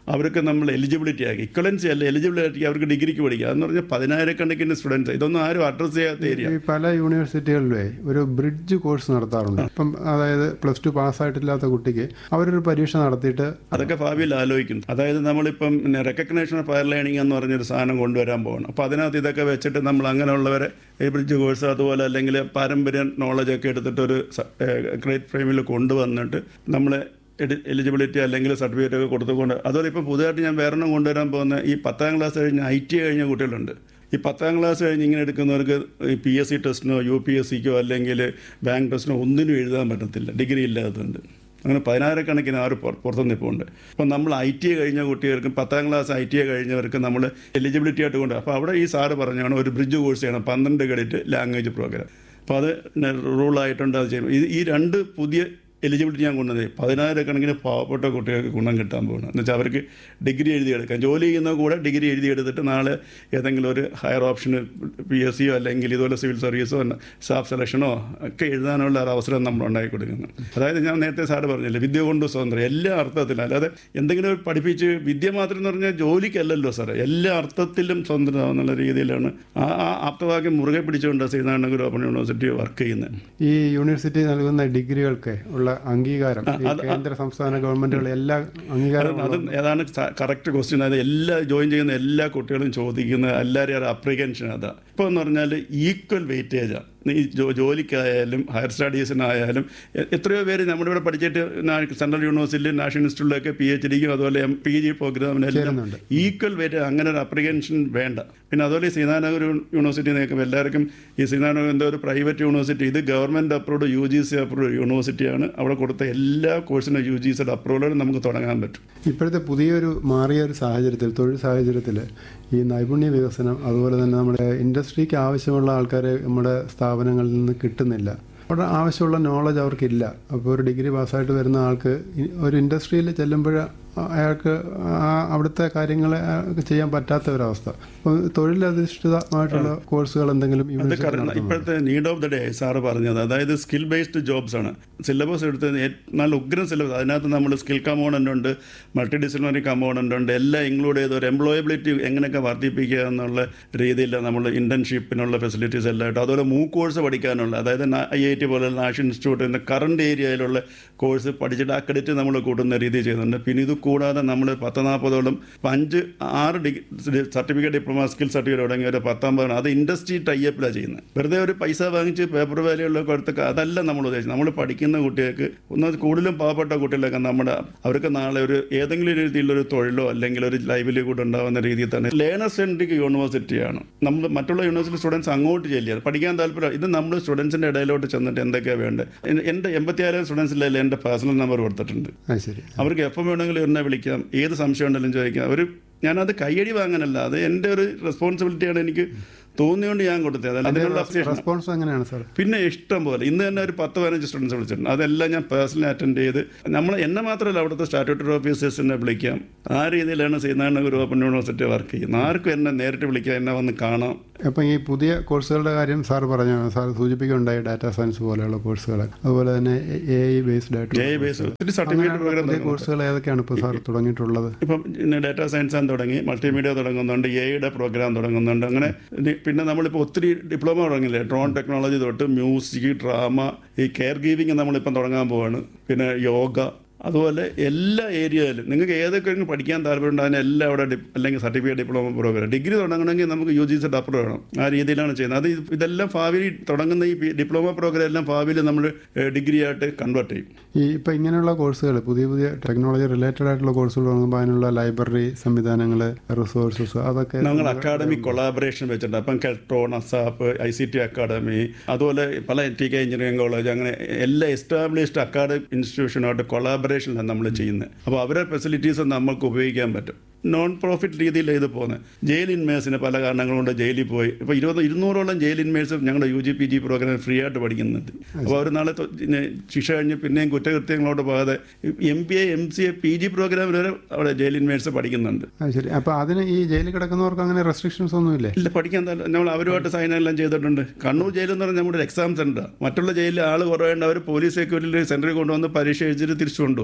അവർക്ക് നമ്മൾ എലിജിബിലിറ്റി ആക്കി. ഇക്വലൻസി അല്ല, എലിജിബിലിറ്റി അവർക്ക് ഡിഗ്രിക്ക് പഠിക്കുക എന്ന് പറഞ്ഞാൽ പതിനായിരക്കണക്കിന് സ്റ്റുഡൻസ്. ഇതൊന്നും ആരും അഡ്രസ് ചെയ്യാത്ത ഏരിയ. ഈ പല യൂണിവേഴ്സിറ്റികളിലെ ഒരു ബ്രിഡ്ജ് കോഴ്സ് നടത്താറുണ്ട്. ഇപ്പം അതായത് പ്ലസ് ടു പാസ്സായിട്ടില്ലാത്ത കുട്ടിക്ക് അവരൊരു പരീക്ഷ നടത്തിയിട്ട് അതൊക്കെ ഭാവിയിൽ ആലോചിക്കും. അതായത് നമ്മളിപ്പം റെക്കഗ്നേഷൻ ഓഫ് ഹയർ ലേണിംഗ് എന്ന് പറഞ്ഞൊരു സാധനം കൊണ്ടുവരാൻ പോകണം. അപ്പോൾ അതിനകത്ത് ഇതൊക്കെ വെച്ചിട്ട് നമ്മൾ അങ്ങനെയുള്ളവരെ ഈ ബ്രിഡ്ജ് കോഴ്സ് അതുപോലെ അല്ലെങ്കിൽ പാരമ്പര്യ നോളജൊക്കെ എടുത്തിട്ട് ഒരു ഗ്രേറ്റ് ഫ്രെയിമിൽ കൊണ്ടുവന്നിട്ട് നമ്മൾ എലിജിബിലിറ്റി അല്ലെങ്കിൽ സർട്ടിഫിക്കറ്റ് ഒക്കെ കൊടുത്തുകൊണ്ട്, അതുപോലെ ഇപ്പോൾ പുതുതായിട്ട് ഞാൻ വേറെണ്ണം കൊണ്ടുവരാൻ പോകുന്ന ഈ പത്താം ക്ലാസ് കഴിഞ്ഞ് ഐ ടി കഴിഞ്ഞ കുട്ടികളുണ്ട്. ഈ പത്താം ക്ലാസ് കഴിഞ്ഞ് ഇങ്ങനെ എടുക്കുന്നവർക്ക് ഈ P S C ടെസ്റ്റിനോ U P S സിക്കോ അല്ലെങ്കിൽ ബാങ്ക് ടെസ്റ്റിനോ ഒന്നിനും എഴുതാൻ പറ്റത്തില്ല, ഡിഗ്രി ഇല്ലാത്തതുണ്ട്. അങ്ങനെ പതിനായിരക്കണക്കിന് ആറ് പുറത്തു നിൽപ്പുണ്ട്. അപ്പം നമ്മൾ ഐ ടി എ കഴിഞ്ഞ കുട്ടികൾക്കും പത്താം ക്ലാസ് ഐ ടി എ കഴിഞ്ഞവർക്ക് നമ്മൾ എലിജിബിലിറ്റി ആയിട്ട് കൊണ്ട്, അപ്പോൾ അവിടെ ഈ സാറ് പറഞ്ഞാണ് ഒരു ബ്രിഡ്ജ് കോഴ്സ് ചെയ്യണം, പന്ത്രണ്ട് ക്രെഡിറ്റ് ലാംഗ്വേജ് പ്രോഗ്രാം. അപ്പോൾ അത് റൂളായിട്ടുണ്ട്, അത് ചെയ്യണം. ഇത് ഈ രണ്ട് പുതിയ എലിജിബിലിറ്റി ഞാൻ കൊണ്ടുവന്നത് പതിനായിരക്കണക്കിന് പാവപ്പെട്ട കുട്ടികൾക്ക് ഗുണം കിട്ടാൻ പോകണം. എന്ന് വെച്ചാൽ അവർക്ക് ഡിഗ്രി എഴുതിയെടുക്കാം, ജോലി ചെയ്യുന്ന കൂടെ ഡിഗ്രി എഴുതിയെടുത്തിട്ട് നാളെ ഏതെങ്കിലും ഒരു ഹയർ ഓപ്ഷന് പി എസ് സിയോ അല്ലെങ്കിൽ ഇതുപോലെ സിവിൽ സർവീസോ സ്റ്റാഫ് സെലക്ഷനോ ഒക്കെ എഴുതാനുള്ള ഒരു അവസരം നമ്മൾ ഉണ്ടാക്കി കൊടുക്കുന്നത്. അതായത് ഞാൻ നേരത്തെ സാറ് പറഞ്ഞില്ലേ, വിദ്യ കൊണ്ട് സ്വതന്ത്രം എല്ലാ അർത്ഥത്തിലും. അല്ലാതെ എന്തെങ്കിലും പഠിപ്പിച്ച് വിദ്യ മാത്രം എന്ന് പറഞ്ഞാൽ ജോലിക്കല്ലല്ലോ സാറേ, എല്ലാ അർത്ഥത്തിലും സ്വതന്ത്രമാവുന്നുള്ള രീതിയിലാണ് ആ ആ ആപ്തവാക്യം മുറുകെ പിടിച്ചുകൊണ്ട് ശ്രീനാരായണ ഗുരു ഓപ്പൺ യൂണിവേഴ്സിറ്റി വർക്ക് ചെയ്യുന്നത്. ഈ യൂണിവേഴ്സിറ്റി നൽകുന്ന ഡിഗ്രികൾക്ക് ഉള്ള അംഗീകാരം കേന്ദ്ര സംസ്ഥാന ഗവൺമെന്റുകൾ എല്ലാ അംഗീകാരം അത് ഏതാണ് കറക്റ്റ് ക്വസ്റ്റ്യൻ. അതായത് എല്ലാ ജോയിൻ ചെയ്യുന്ന എല്ലാ കുട്ടികളും ചോദിക്കുന്ന എല്ലാവരും അപ്രിഹെൻഷൻ അതാ. ഇപ്പോൾ എന്ന് പറഞ്ഞാൽ ഈക്വൽ വെയിറ്റേജാണ്. ഈ ജോലിക്കായാലും ഹയർ സ്റ്റഡീസിനായാലും എത്രയോ പേര് നമ്മുടെ ഇവിടെ പഠിച്ചിട്ട് സെൻട്രൽ യൂണിവേഴ്സിറ്റിയിലും നാഷണൽ ഇൻസ്റ്റിറ്റ്യൂട്ടിലൊക്കെ പി എച്ച് ഡിക്കും അതുപോലെ M P G പ്രോഗ്രാമിനെല്ലാം equal wait, അങ്ങനെ ഒരു അപ്രിഹെൻഷൻ വേണ്ട. പിന്നെ അതുപോലെ ശ്രീനാരായണ യൂണിവേഴ്സിറ്റി നോക്കുമ്പോൾ എല്ലാവർക്കും ഈ ശ്രീനാരായണ എന്തോ ഒരു പ്രൈവറ്റ് യൂണിവേഴ്സിറ്റി, ഇത് government approved U G C approved യൂണിവേഴ്സിറ്റിയാണ്. അവിടെ കൊടുത്ത എല്ലാ കോഴ്സിനും യു ജി സിയുടെ അപ്രൂവലോടെ നമുക്ക് തുടങ്ങാൻ പറ്റും. ഇപ്പോഴത്തെ പുതിയൊരു മാറിയ ഒരു സാഹചര്യത്തിൽ, തൊഴിൽ സാഹചര്യത്തിൽ ഈ നൈപുണ്യ വികസനം അതുപോലെ തന്നെ നമ്മുടെ ഇൻഡസ്ട്രിക്ക് ആവശ്യമുള്ള ആൾക്കാരെ നമ്മുടെ സ്ഥാപനങ്ങളിൽ നിന്ന് കിട്ടുന്നില്ല. അവിടെ ആവശ്യമുള്ള നോളജ് അവർക്കില്ല. അപ്പോൾ ഒരു ഡിഗ്രി പാസ്സായിട്ട് വരുന്ന ആൾക്ക് ഒരു ഇൻഡസ്ട്രിയിൽ ചെല്ലുമ്പോൾ അയാൾക്ക് അവിടുത്തെ കാര്യങ്ങൾ ചെയ്യാൻ പറ്റാത്ത ഒരവസ്ഥ. അപ്പോൾ തൊഴിലധിഷ്ഠിതമായിട്ടുള്ള കോഴ്സുകൾ എന്തെങ്കിലും ഇപ്പോഴത്തെ need of the day sir പറഞ്ഞത്, അതായത് സ്കിൽ ബേസ്ഡ് ജോബ്സ് ആണ്. സിലബസ് എടുത്ത് നല്ല ഉഗ്രം സിലബസ്. അതിനകത്ത് നമ്മൾ സ്കിൽ കമ്പോണൻ്റ് ഉണ്ട്, മൾട്ടി ഡിസിപ്ലിനറി കമ്പോണൻ്റ് ഉണ്ട്, എല്ലാം ഇൻക്ലൂഡ് ചെയ്ത് ഒരു എംപ്ലോയബിലിറ്റി എങ്ങനെയൊക്കെ വർദ്ധിപ്പിക്കുക എന്നുള്ള രീതിയിൽ നമ്മൾ ഇന്റേൺഷിപ്പിനുള്ള ഫെസിലിറ്റീസ് എല്ലാം ഇട്ട്, അതുപോലെ മൂ കോഴ്സ് പഠിക്കാനുള്ള, അതായത് ഐ ഐ ടി പോലുള്ള നാഷണൽ ഇൻസ്റ്റിറ്റ്യൂട്ടിൻ്റെ കറണ്ട് ഏരിയയിലുള്ള കോഴ്സ് പഠിച്ചിട്ട് ആ ക്രെഡിറ്റ് നമ്മൾ കൂട്ടുന്ന രീതി ചെയ്യുന്നുണ്ട്. പിന്നെ ഇത് കൂടാതെ നമ്മൾ പത്ത് നാൽപ്പതോളം അഞ്ച് ആറ് degree certificate diploma skill certificate തുടങ്ങിയ ഒരു പത്തൊമ്പതാണ്. അത് ഇൻഡസ്ട്രി ടൈപ്പിലാണ് ചെയ്യുന്നത്. വെറുതെ ഒരു പൈസ വാങ്ങിച്ച് പേപ്പർ വാല്യുള്ള കൊടുത്തൊക്കെ അതല്ല നമ്മൾ ഉദ്ദേശിച്ചത്. നമ്മൾ പഠിക്കുന്ന കുട്ടികൾക്ക് ഒന്ന് കൂടുതലും പാവപ്പെട്ട കുട്ടികളൊക്കെ നമ്മുടെ അവർക്ക് നാളെ ഒരു ഏതെങ്കിലും രീതിയിലൊരു തൊഴിലോ അല്ലെങ്കിൽ ഒരു ലൈവ്ലിഹുഡ് ഉണ്ടാകുന്ന രീതിയിൽ തന്നെ ലേണർ സെൻട്രിക് യൂണിവേഴ്സിറ്റിയാണ്. നമ്മൾ മറ്റുള്ള യൂണിവേഴ്സിറ്റി സ്റ്റുഡൻസ് അങ്ങോട്ട് ചെല്ലുക, പഠിക്കാൻ താല്പര്യം. ഇത് നമ്മൾ സ്റ്റുഡൻസിൻ്റെ ഇടയിലോട്ട് ചെന്നിട്ട് എന്തൊക്കെയാണ് വേണ്ടത്. എൻ്റെ എൺപത്തിയായിരം സ്റ്റുഡൻസിലല്ലേ എൻ്റെ പേഴ്സണൽ നമ്പർ കൊടുത്തിട്ടുണ്ട്. അവർക്ക് എപ്പം വേണമെങ്കിലും എന്നെ വിളിക്കാം, ഏത് സംശയം ഉണ്ടെങ്കിലും ചോദിക്കാം. ഒരു ഞാനത് കയ്യടി വാങ്ങാനല്ല, അത് എൻ്റെ ഒരു റെസ്പോൺസിബിലിറ്റിയാണ്. എനിക്ക് തോന്നിയോണ്ട് ഞാൻ കൊടുത്തത്. അതിനുള്ള റെസ്പോൺസ് എങ്ങനെയാണ് സാർ? പിന്നെ ഇഷ്ടം പോലെ ഇന്ന് തന്നെ ഒരു പത്ത് പതിനഞ്ച് സ്റ്റുഡൻസ് വിളിച്ചിട്ടുണ്ട്. അതെല്ലാം ഞാൻ പേഴ്സണലി അറ്റൻഡ് ചെയ്ത് നമ്മൾ എന്നെ മാത്രമല്ല അവിടുത്തെ സ്റ്റാറ്റ്യൂട്ടറി ഓഫീസേഴ്സിനെ വിളിക്കാം. ആ രീതിയിലാണ് ശ്രീനാരായണ ഗുരു ഓപ്പൺ യൂണിവേഴ്സിറ്റി വർക്ക് ചെയ്യുന്നത്. ആർക്കും എന്നെ നേരിട്ട് വിളിക്കാം, എന്നെ വന്ന് കാണാം. അപ്പം ഈ പുതിയ കോഴ്സുകളുടെ കാര്യം സാർ പറഞ്ഞു, സാർ സൂചിപ്പിക്കുകയുണ്ടായി ഡാറ്റാ സയൻസ് പോലെയുള്ള കോഴ്സുകൾ, അതുപോലെ തന്നെ എ ഐ ബേസ്ഡ് ആയിട്ട് A I based certificate programme കോഴ്സുകൾ ഏതൊക്കെയാണ് ഇപ്പോൾ സാർ തുടങ്ങിയിട്ടുള്ളത്? ഇപ്പം ഡാറ്റാ സയൻസ് ആണ് തുടങ്ങി, മൾട്ടിമീഡിയ തുടങ്ങുന്നുണ്ട്, എ ഐയുടെ പ്രോഗ്രാം തുടങ്ങുന്നുണ്ട്. അങ്ങനെ പിന്നെ നമ്മളിപ്പോൾ ഒത്തിരി ഡിപ്ലോമ തുടങ്ങില്ലേ, ഡ്രോൺ ടെക്നോളജി തൊട്ട് മ്യൂസിക്, ഡ്രാമ, ഈ കെയർ ഗീവിങ് നമ്മളിപ്പം തുടങ്ങാൻ പോവാണ്. പിന്നെ യോഗ, അതുപോലെ എല്ലാ ഏരിയയിലും നിങ്ങൾക്ക് ഏതൊക്കെ പഠിക്കാൻ താല്പര്യമുണ്ട് അതിനെല്ലാം അവിടെ അല്ലെങ്കിൽ സർട്ടിഫിക്കറ്റ് ഡിപ്ലോമ പ്രോഗ്രാം. ഡിഗ്രി തുടങ്ങണമെങ്കിൽ നമുക്ക് യു ജി സെറ്റ് അപ്രൂവ് വേണം. ആ രീതിയിലാണ് ചെയ്യുന്നത്. അത് ഇതെല്ലാം ഭാവിയിൽ തുടങ്ങുന്ന ഈ ഡിപ്ലോമ പ്രോഗ്രാം എല്ലാം ഭാവിയിൽ നമ്മൾ ഡിഗ്രി ആയിട്ട് കൺവേർട്ട് ചെയ്യും. ഈ ഇപ്പം ഇങ്ങനെയുള്ള കോഴ്സുകൾ, പുതിയ പുതിയ ടെക്നോളജി റിലേറ്റഡ് ആയിട്ടുള്ള കോഴ്സുകൾ തുടങ്ങുമ്പോൾ അതിനുള്ള ലൈബ്രറി സംവിധാനങ്ങൾ, റിസോഴ്സസ്, അതൊക്കെ ഞങ്ങൾ അക്കാഡമിക് കൊളാബറേഷൻ വെച്ചിട്ടുണ്ട്. അപ്പം Keltron, ASAP, I C T academy, അതുപോലെ പല ടി കെ എഞ്ചിനീയറിംഗ് കോളേജ്, അങ്ങനെ എല്ലാ എസ്റ്റാബ്ലിഷ്ഡ് അക്കാഡമിക് ഇൻസ്റ്റിറ്റ്യൂഷനുമായിട്ട് കൊളാബറേഷൻ നമ്മൾ ചെയ്യുന്നത്. അപ്പോൾ അവരുടെ ഫെസിലിറ്റീസ് നമുക്ക് ഉപയോഗിക്കാൻ പറ്റും. നോൺ പ്രോഫിറ്റ് രീതിയിൽ ഇത് പോകുന്നത്. ജയിൽ ഇൻമേഴ്സിന് പല കാരണങ്ങൾ കൊണ്ട് ജയിലിൽ പോയി ഇപ്പോൾ ഇരുപത് ഇരുന്നൂറോളം ജയിൽ ഇൻമേഴ്സ് ഞങ്ങളുടെ U G P G programme free ആയിട്ട് പഠിക്കുന്നുണ്ട്. അപ്പോൾ അവർ നാളെ ശിക്ഷ കഴിഞ്ഞ് പിന്നെയും കുറ്റകൃത്യങ്ങളോട് പോകാതെ M B A, M C A, P G programme വരെ അവിടെ ജയിൽ ഇൻമേഴ്സ് പഠിക്കുന്നുണ്ട്. ശരി. അപ്പോൾ അതിന് ഈ ജയിലിൽ കിടക്കുന്നവർക്ക് അങ്ങനെ റെസ്ട്രിക്ഷൻസ് ഒന്നുമില്ല? ഇല്ല, പഠിക്കാൻ നമ്മൾ അവരുമായിട്ട് സൈൻ എല്ലാം ചെയ്തിട്ടുണ്ട്. കണ്ണൂർ ജയിൽ എന്ന് പറഞ്ഞാൽ നമ്മുടെ എക്സാം സെൻ്റർ. മറ്റുള്ള ജയിലിൽ ആൾ കുറവേണ്ട, അവർ പോലീസ് സെക്യൂരിറ്റി സെൻറ്ററിൽ കൊണ്ടുവന്ന് പരീക്ഷ എഴുതിയിട്ട് തിരിച്ചു കൊണ്ടുപോകും.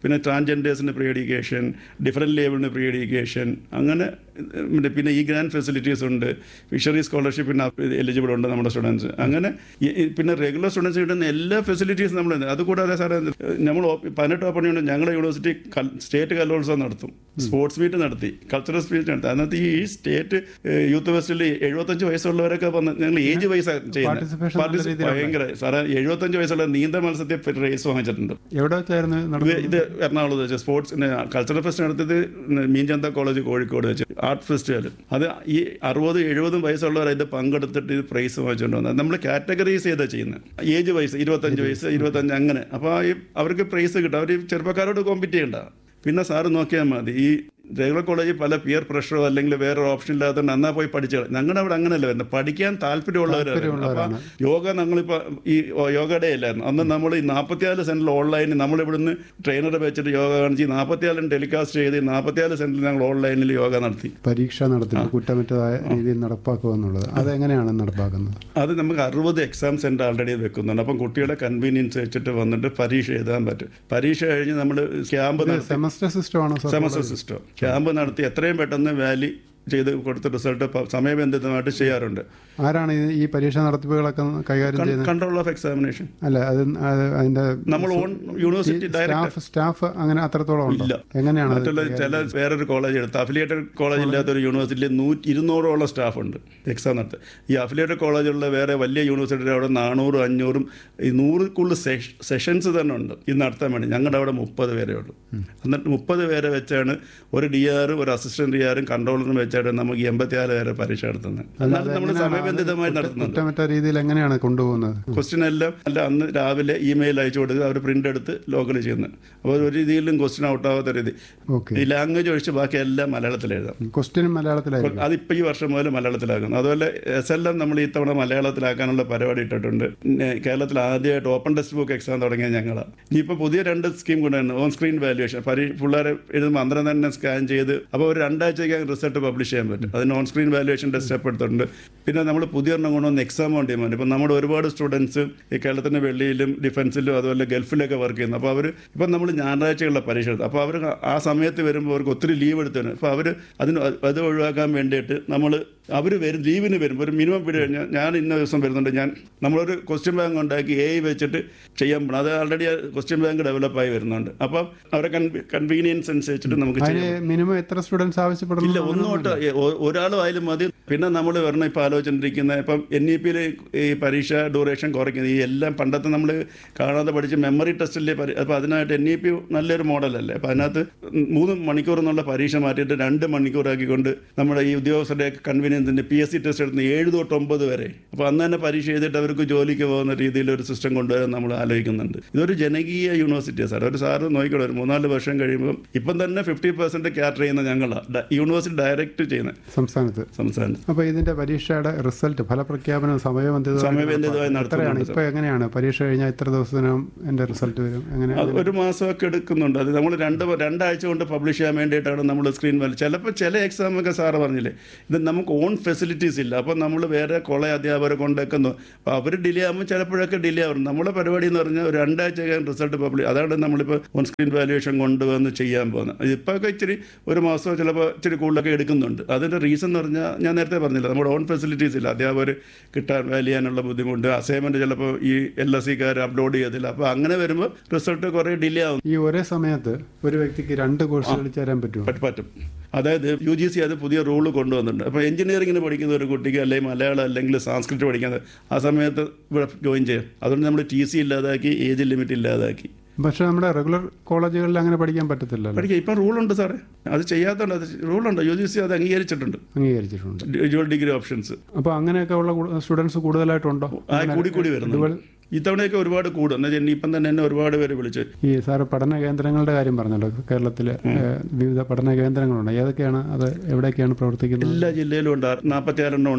പിന്നെ ട്രാൻസ്ജെൻഡേഴ്സിന് pre education, different ലേബിളിന് pre education, അങ്ങനെ പിന്നെ ഈ ഗ്രാൻഡ് ഫെസിലിറ്റീസ് ഉണ്ട്. ഫിഷറി സ്കോളർഷിപ്പിന് എലിജിബിൾ ഉണ്ട് നമ്മുടെ സ്റ്റുഡൻസ്. അങ്ങനെ പിന്നെ റെഗുലർ സ്റ്റുഡൻസ് കിട്ടുന്ന എല്ലാ ഫെസിലിറ്റീസും നമ്മൾ. അതുകൂടാതെ സാറേ നമ്മൾ പതിനെട്ട് ഓപ്പൺ യൂണിറ്റ് ഞങ്ങളുടെ യൂണിവേഴ്സിറ്റി സ്റ്റേറ്റ് കലോത്സവം നടത്തും, സ്പോർട്സ് മീറ്റ് നടത്തി, കൾച്ചറൽ സ്പീച്ച് നടത്തി. അതിനകത്ത് ഈ സ്റ്റേറ്റ് യൂത്ത് ഫെസ്റ്റിൽ എഴുപത്തഞ്ച് വയസ്സുള്ളവരൊക്കെ വന്ന് ഞങ്ങൾ ഏജ് വൈസ് ചെയ്യുന്നത് ഭയങ്കര സാറേ. എഴുപത്തഞ്ച് വയസ്സുള്ള നീന്തൽ മത്സരത്തിൽ റേസ് വാങ്ങിച്ചിട്ടുണ്ട്. എവിടെ വെച്ചായിരുന്നു ഇത്? എറണാകുളത്ത് വെച്ച് സ്പോർട്സിന് കൾച്ചറൽ ഫെസ്റ്റ് നടത്തിയത് മീൻചന്ത കോളേജ് കോഴിക്കോട് വെച്ച് ആർട്ട് ഫെസ്റ്റിവൽ. അത് ഈ അറുപത് എഴുപതും വയസ്സുള്ളവർ ഇത് പങ്കെടുത്തിട്ട് ഇത് പ്രൈസ് വാങ്ങിച്ചുകൊണ്ട് വന്നത്. നമ്മൾ കാറ്റഗറൈസ് ചെയ്താൽ ചെയ്യുന്നത്, ഏജ് വയസ്സ് ഇരുപത്തഞ്ച് വയസ്സ് ഇരുപത്തഞ്ച് അങ്ങനെ. അപ്പോൾ ഈ അവർക്ക് പ്രൈസ് കിട്ടും. അവർ ചെറുപ്പക്കാരോട് കോമ്പീറ്റ് ചെയ്യണ്ട. പിന്നെ സാറ് നോക്കിയാൽ മതി, ഈ റെഗുലർ കോളേജിൽ പല പിയർ പ്രഷറോ അല്ലെങ്കിൽ വേറൊരു ഓപ്ഷൻ ഇല്ലാത്തതുകൊണ്ട് അന്നാ പോയി പഠിച്ചു. ഞങ്ങളുടെ അവിടെ അങ്ങനെയല്ല വരുന്നത്, പഠിക്കാൻ താല്പര്യമുള്ളവരായിരുന്നു. അപ്പം യോഗ ഞങ്ങളിപ്പോൾ ഈ യോഗ ഡേ അല്ലായിരുന്നു അന്ന് നമ്മൾ ഈ നാൽപ്പത്തിനാല് സെൻറ്ററിൽ ഓൺലൈനിൽ നമ്മളിവിടുന്ന് ട്രെയിനറെ വെച്ചിട്ട് യോഗ കാണിച്ച് നാൽപ്പത്തിനാലും ടെലികാസ്റ്റ് ചെയ്ത് നാൽപ്പത്തിനാല് സെൻറ്ററിൽ ഞങ്ങൾ ഓൺലൈനിൽ യോഗ നടത്തി. പരീക്ഷ നടത്തി കുറ്റമറ്റതായ രീതിയിൽ നടപ്പാക്കുക എന്നുള്ളത് അതെങ്ങനെയാണ് നടപ്പാക്കുന്നത്? അത് നമുക്ക് അറുപത് എക്സാം സെൻറ്റർ ആൾറെഡി വെക്കുന്നുണ്ട്. അപ്പം കുട്ടിയുടെ കൺവീനിയൻസ് വെച്ചിട്ട് വന്നിട്ട് പരീക്ഷ എഴുതാൻ പറ്റും. പരീക്ഷ കഴിഞ്ഞ് നമ്മൾ camp semester സിസ്റ്റമാണോ? Semester system camp നടത്തി എത്രയും പെട്ടെന്ന് വാലി ചെയ്ത് കൊടുത്ത റിസൾട്ട് സമയബന്ധിതമായിട്ട് ചെയ്യാറുണ്ട്. ആരാണ് ഈ പരീക്ഷ നടത്തിപ്പുകളൊക്കെ കൈകാര്യം ചെയ്യുന്നത്? Control of examination. അല്ല, അത് അതിന്റെ നമ്മൾ ഓൺ യൂണിവേഴ്സിറ്റി ഡയറക്ടർ സ്റ്റാഫ് അങ്ങനെ അത്രത്തോളം ഇല്ല. എങ്ങനെയാണ് മറ്റുള്ള ചില വേറൊരു കോളേജ് എടുത്ത് അഫിലിയേറ്റഡ് കോളേജ് ഇല്ലാത്തൊരു യൂണിവേഴ്സിറ്റിയിൽ നൂറ്റി ഇരുന്നൂറോളം സ്റ്റാഫ് ഉണ്ട് എക്സാം നടത്തുക. ഈ അഫിലിയേറ്റഡ് കോളേജുള്ള വേറെ വലിയ യൂണിവേഴ്സിറ്റിയുടെ അവിടെ നാനൂറും അഞ്ഞൂറും ഈ നൂറിൽ കൂടുതൽ സെഷൻസ് തന്നെ ഉണ്ട് ഇത് നടത്താൻ വേണ്ടി. ഞങ്ങളുടെ അവിടെ മുപ്പത് പേരേ ഉള്ളൂ. എന്നിട്ട് മുപ്പത് പേരെ വെച്ചാണ് ഒരു ഡി ആറും ഒരു അസിസ്റ്റന്റ് ഡി ആറും കൺട്രോളറും വെച്ചാണ് നമുക്ക് എൺപത്തിനാല് പേരെ പരീക്ഷ നടത്തുന്നത്. എന്നാലും നമ്മൾ സമയബന്ധിതമായി നടത്തുന്നുണ്ട്. രീതിയിൽ എങ്ങനെയാണ് കൊണ്ടുപോകുന്നത്? ക്വസ്റ്റ്യൻ എല്ലാം അല്ല അന്ന് രാവിലെ ഇമെയിൽ അയച്ചു കൊടുത്ത് അവർ പ്രിന്റ് എടുത്ത് ലോക്കൽ ചെയ്യുന്നത്. അപ്പോൾ ഒരു രീതിയിലും ക്വസ്റ്റ്യൻ ഔട്ട് ആവാത്ത രീതി. ഈ ലാംഗ്വേജ് ഒഴിച്ച് ബാക്കി എല്ലാം മലയാളത്തിൽ എഴുതാം. ക്വസ്റ്റ്യൻ മലയാളത്തിലായിരിക്കും. അതിപ്പോൾ ഈ വർഷം മുതൽ മലയാളത്തിലാക്കുന്നു. അതുപോലെ എസ് എൽ എം നമ്മൾ ഈ തവണ മലയാളത്തിലാക്കാനുള്ള പരിപാടി ഇട്ടിട്ടുണ്ട്. കേരളത്തിൽ ആദ്യമായിട്ട് ഓപ്പൺ ടെക്സ്റ്റ് ബുക്ക് എക്സാം തുടങ്ങിയത് ഞങ്ങളാണ്. ഇനിയിപ്പോൾ പുതിയ രണ്ട് സ്കീം കൊണ്ടുവരുന്നത് ഓൺ സ്ക്രീൻ വാല്യുവേഷൻ. പരീ പിള്ളേരെ എഴുതുമ്പോൾ അന്തരം തന്നെ സ്കാൻ ചെയ്ത് അപ്പോൾ ഒരു രണ്ടാഴ്ചയ്ക്ക് റിസൾട്ട് പബ്ലിഷ് ചെയ്യാൻ പറ്റും. അതിന് ഓൺ സ്ക്രീൻ വാല്യുവേഷൻ്റെ സ്റ്റെപ്പ് എടുത്തിട്ടുണ്ട്. പിന്നെ നമ്മൾ പുതിയ എണ്ണം കൊണ്ടുവന്ന് എക്സാം ഓൺ ഡിമാൻഡ്. ഇപ്പം നമ്മുടെ ഒരുപാട് സ്റ്റുഡൻസ് ഈ കേരളത്തിൻ്റെ വെളിയിലും ഡിഫൻസിലും അതുപോലെ ഗൾഫിലൊക്കെ വർക്ക് ചെയ്യുന്നു. അപ്പോൾ അവർ ഇപ്പം നമ്മൾ ഞായറാഴ്ചയുള്ള പരീക്ഷ എടുത്തു. അപ്പോൾ അവർ ആ സമയത്ത് വരുമ്പോൾ അവർക്ക് ഒത്തിരി ലീവ് എടുത്താണ്. അപ്പോൾ അവർ അതിന് അത് ഒഴിവാക്കാൻ വേണ്ടിയിട്ട് നമ്മൾ അവർ വരും ലീവിന് വരും ഒരു മിനിമം പീരീഡ് കഴിഞ്ഞാൽ ഞാൻ ഇന്ന ദിവസം വരുന്നുണ്ട്, ഞാൻ നമ്മളൊരു ക്വസ്റ്റ്യൻ ബാങ്ക് ഉണ്ടാക്കി എ ഐ വെച്ചിട്ട് ചെയ്യാൻ പോകണം. അത് ആൾറെഡി ക്വസ്റ്റ്യൻ ബാങ്ക് ഡെവലപ്പായി വരുന്നുണ്ട്. അപ്പം അവരെ കൺവീനിയൻസ് അനുസരിച്ചിട്ട് നമുക്ക് മിനിമം എത്ര സ്റ്റുഡൻസ് ആവശ്യപ്പെടുന്നു? ഇല്ല, ഒന്നോട്ട് ഒരാളും ആയാലും മതി. പിന്നെ നമ്മൾ വരണം ഇപ്പം ആലോചിച്ചിരിക്കുന്ന ഇപ്പം എൻ ഇ പിയിൽ ഈ പരീക്ഷ ഡ്യൂറേഷൻ കുറയ്ക്കുന്നത് ഈ എല്ലാം പണ്ടത്തെ നമ്മൾ കാണാതെ പഠിച്ച് മെമ്മറി ടെസ്റ്റിലെ പരി അപ്പോൾ അതിനായിട്ട് എൻ ഇ പി നല്ലൊരു മോഡലല്ലേ. അപ്പോൾ അതിനകത്ത് മൂന്ന് മണിക്കൂർ എന്നുള്ള പരീക്ഷ മാറ്റിയിട്ട് രണ്ട് മണിക്കൂറാക്കിക്കൊണ്ട് നമ്മുടെ ഈ ഉദ്യോഗസ്ഥരുടെ കൺവീനിയൻസിൻ്റെ പി എസ് സി ടെസ്റ്റ് എടുത്ത് ഏഴ് തൊട്ട് ഒമ്പത് വരെ. അപ്പോൾ അന്ന് തന്നെ പരീക്ഷ ചെയ്തിട്ട് അവർക്ക് ജോലിക്ക് പോകുന്ന രീതിയിൽ ഒരു സിസ്റ്റം കൊണ്ടുവരാൻ നമ്മൾ ആലോചിക്കുന്നുണ്ട്. ഇതൊരു ജനകീയ യൂണിവേഴ്സിറ്റിയാണ് സാർ. ഒരു സാറ് നോക്കിക്കോളൂ, ഒരു മൂന്നാല് വർഷം കഴിയുമ്പോൾ ഇപ്പം തന്നെ ഫിഫ്റ്റി പെർസെൻറ്റ് ക്യാറ്റർ ചെയ്യുന്ന ഞങ്ങളാണ് യൂണിവേഴ്സിറ്റി ഡയറക്റ്റ് ചെയ്യുന്നത് സംസ്ഥാനത്ത് സംസ്ഥാനത്ത് അപ്പോൾ ഇതിന്റെ പരീക്ഷയുടെ റിസൾട്ട് ഫലപ്രഖ്യാപനം സമയബന്ധിതമായി നടത്തുകയാണ്. ഇപ്പോൾ എങ്ങനെയാണ് പരീക്ഷ കഴിഞ്ഞാൽ ഇത്ര ദിവസത്തിനും എൻ്റെ റിസൾട്ട് വരും? എങ്ങനെ? ഒരു മാസമൊക്കെ എടുക്കുന്നുണ്ട്. അത് നമ്മൾ രണ്ട് രണ്ടാഴ്ച കൊണ്ട് പബ്ലിഷ് ചെയ്യാൻ വേണ്ടിയിട്ടാണ് നമ്മൾ സ്ക്രീൻ വാല്യൂ. ചിലപ്പോൾ ചില എക്സാമൊക്കെ സാറ് പറഞ്ഞില്ലേ, ഇത് നമുക്ക് ഓൺ ഫെസിലിറ്റീസ് ഇല്ല. അപ്പോൾ നമ്മൾ വേറെ കോളേജ് അധ്യാപകരെ കൊണ്ടേക്കുന്നു. അപ്പോൾ അവർ ഡിലേ ആകുമ്പോൾ ചിലപ്പോഴൊക്കെ ഡിലേ ആവും. നമ്മുടെ പരിപാടി എന്ന് പറഞ്ഞാൽ ഒരു രണ്ടാഴ്ച റിസൾട്ട് പബ്ലിഷ്, അതാണ് നമ്മളിപ്പോൾ ഓൺ സ്ക്രീൻ വാല്യുവേഷൻ കൊണ്ടുവന്ന് ചെയ്യാൻ പോകുന്നത്. ഇപ്പോഴൊക്കെ ഇച്ചിരി ഒരു മാസമോ ചിലപ്പോൾ ഇച്ചിരി കൂടുതലൊക്കെ എടുക്കുന്നുണ്ട്. അതിൻ്റെ റീസൺ എന്ന് പറഞ്ഞാൽ ഞാൻ നേരത്തെ പറഞ്ഞില്ല, നമ്മുടെ ഓൺ ഫെസിലിറ്റീസ് ഇല്ല. അധ്യാപകർ കിട്ടാൻ വാല്യൂ ചെയ്യാനുള്ള ബുദ്ധിമുട്ട്, അസൈൻമെൻറ്റ് ചിലപ്പോൾ ഈ എൽ എസ് സിക്കാർ അപ്ലോഡ് ചെയ്തില്ല. അപ്പോൾ അങ്ങനെ വരുമ്പോൾ റിസൾട്ട് കുറേ ഡിലേ ആവും. ഈ ഒരേ സമയത്ത് ഒരു വ്യക്തിക്ക് രണ്ട് കോഴ്സുകൾ ചേരാൻ പറ്റും പറ്റും അതായത് യു ജി സി അത് പുതിയ റൂൾ കൊണ്ടുവന്നിട്ടുണ്ട്. അപ്പോൾ എഞ്ചിനീയറിംഗിന് പഠിക്കുന്ന ഒരു കുട്ടിക്ക് അല്ലെങ്കിൽ മലയാളം അല്ലെങ്കിൽ സാംസ്കൃത് പഠിക്കുന്നത് ആ സമയത്ത് ഇവിടെ ജോയിൻ ചെയ്യാം. അതുകൊണ്ട് നമ്മൾ ടി സി ഇല്ലാതാക്കി, ഏജ് ലിമിറ്റ് ഇല്ലാതാക്കി. പക്ഷേ നമ്മുടെ റെഗുലർ കോളേജുകളിൽ അങ്ങനെ പഠിക്കാൻ പറ്റത്തില്ല. പഠിക്കാം, ഇപ്പം റൂളുണ്ട് സാറേ. അത് ചെയ്യാത്തതുണ്ട്, അത് റൂളുണ്ട്. യു ജി സി അത് അംഗീകരിച്ചിട്ടുണ്ട് അംഗീകരിച്ചിട്ടുണ്ട് ഡ്യുവൽ ഡിഗ്രി ഓപ്ഷൻസ്. അപ്പോൾ അങ്ങനെയൊക്കെ ഉള്ള സ്റ്റുഡൻസ് കൂടുതലായിട്ടുണ്ടോ? ആ കൂടി കൂടി വരുന്നു. ഇത്തവണയൊക്കെ ഒരുപാട് കൂടും. എന്ന് വെച്ചാൽ ഇപ്പം തന്നെ എന്നെ ഒരുപാട് പേര് വിളിച്ചു. ഈ സാറ് പഠന കേന്ദ്രങ്ങളുടെ കാര്യം പറഞ്ഞല്ലോ. കേരളത്തിൽ വിവിധ പഠന കേന്ദ്രങ്ങളുണ്ട്. ഏതൊക്കെയാണ് അത്? എവിടെയൊക്കെയാണ് പ്രവർത്തിക്കുന്നത്? എല്ലാ ജില്ലയിലും ഉണ്ട്. നാൽപ്പത്തിയാറെണ്ണം ഉണ്ട്.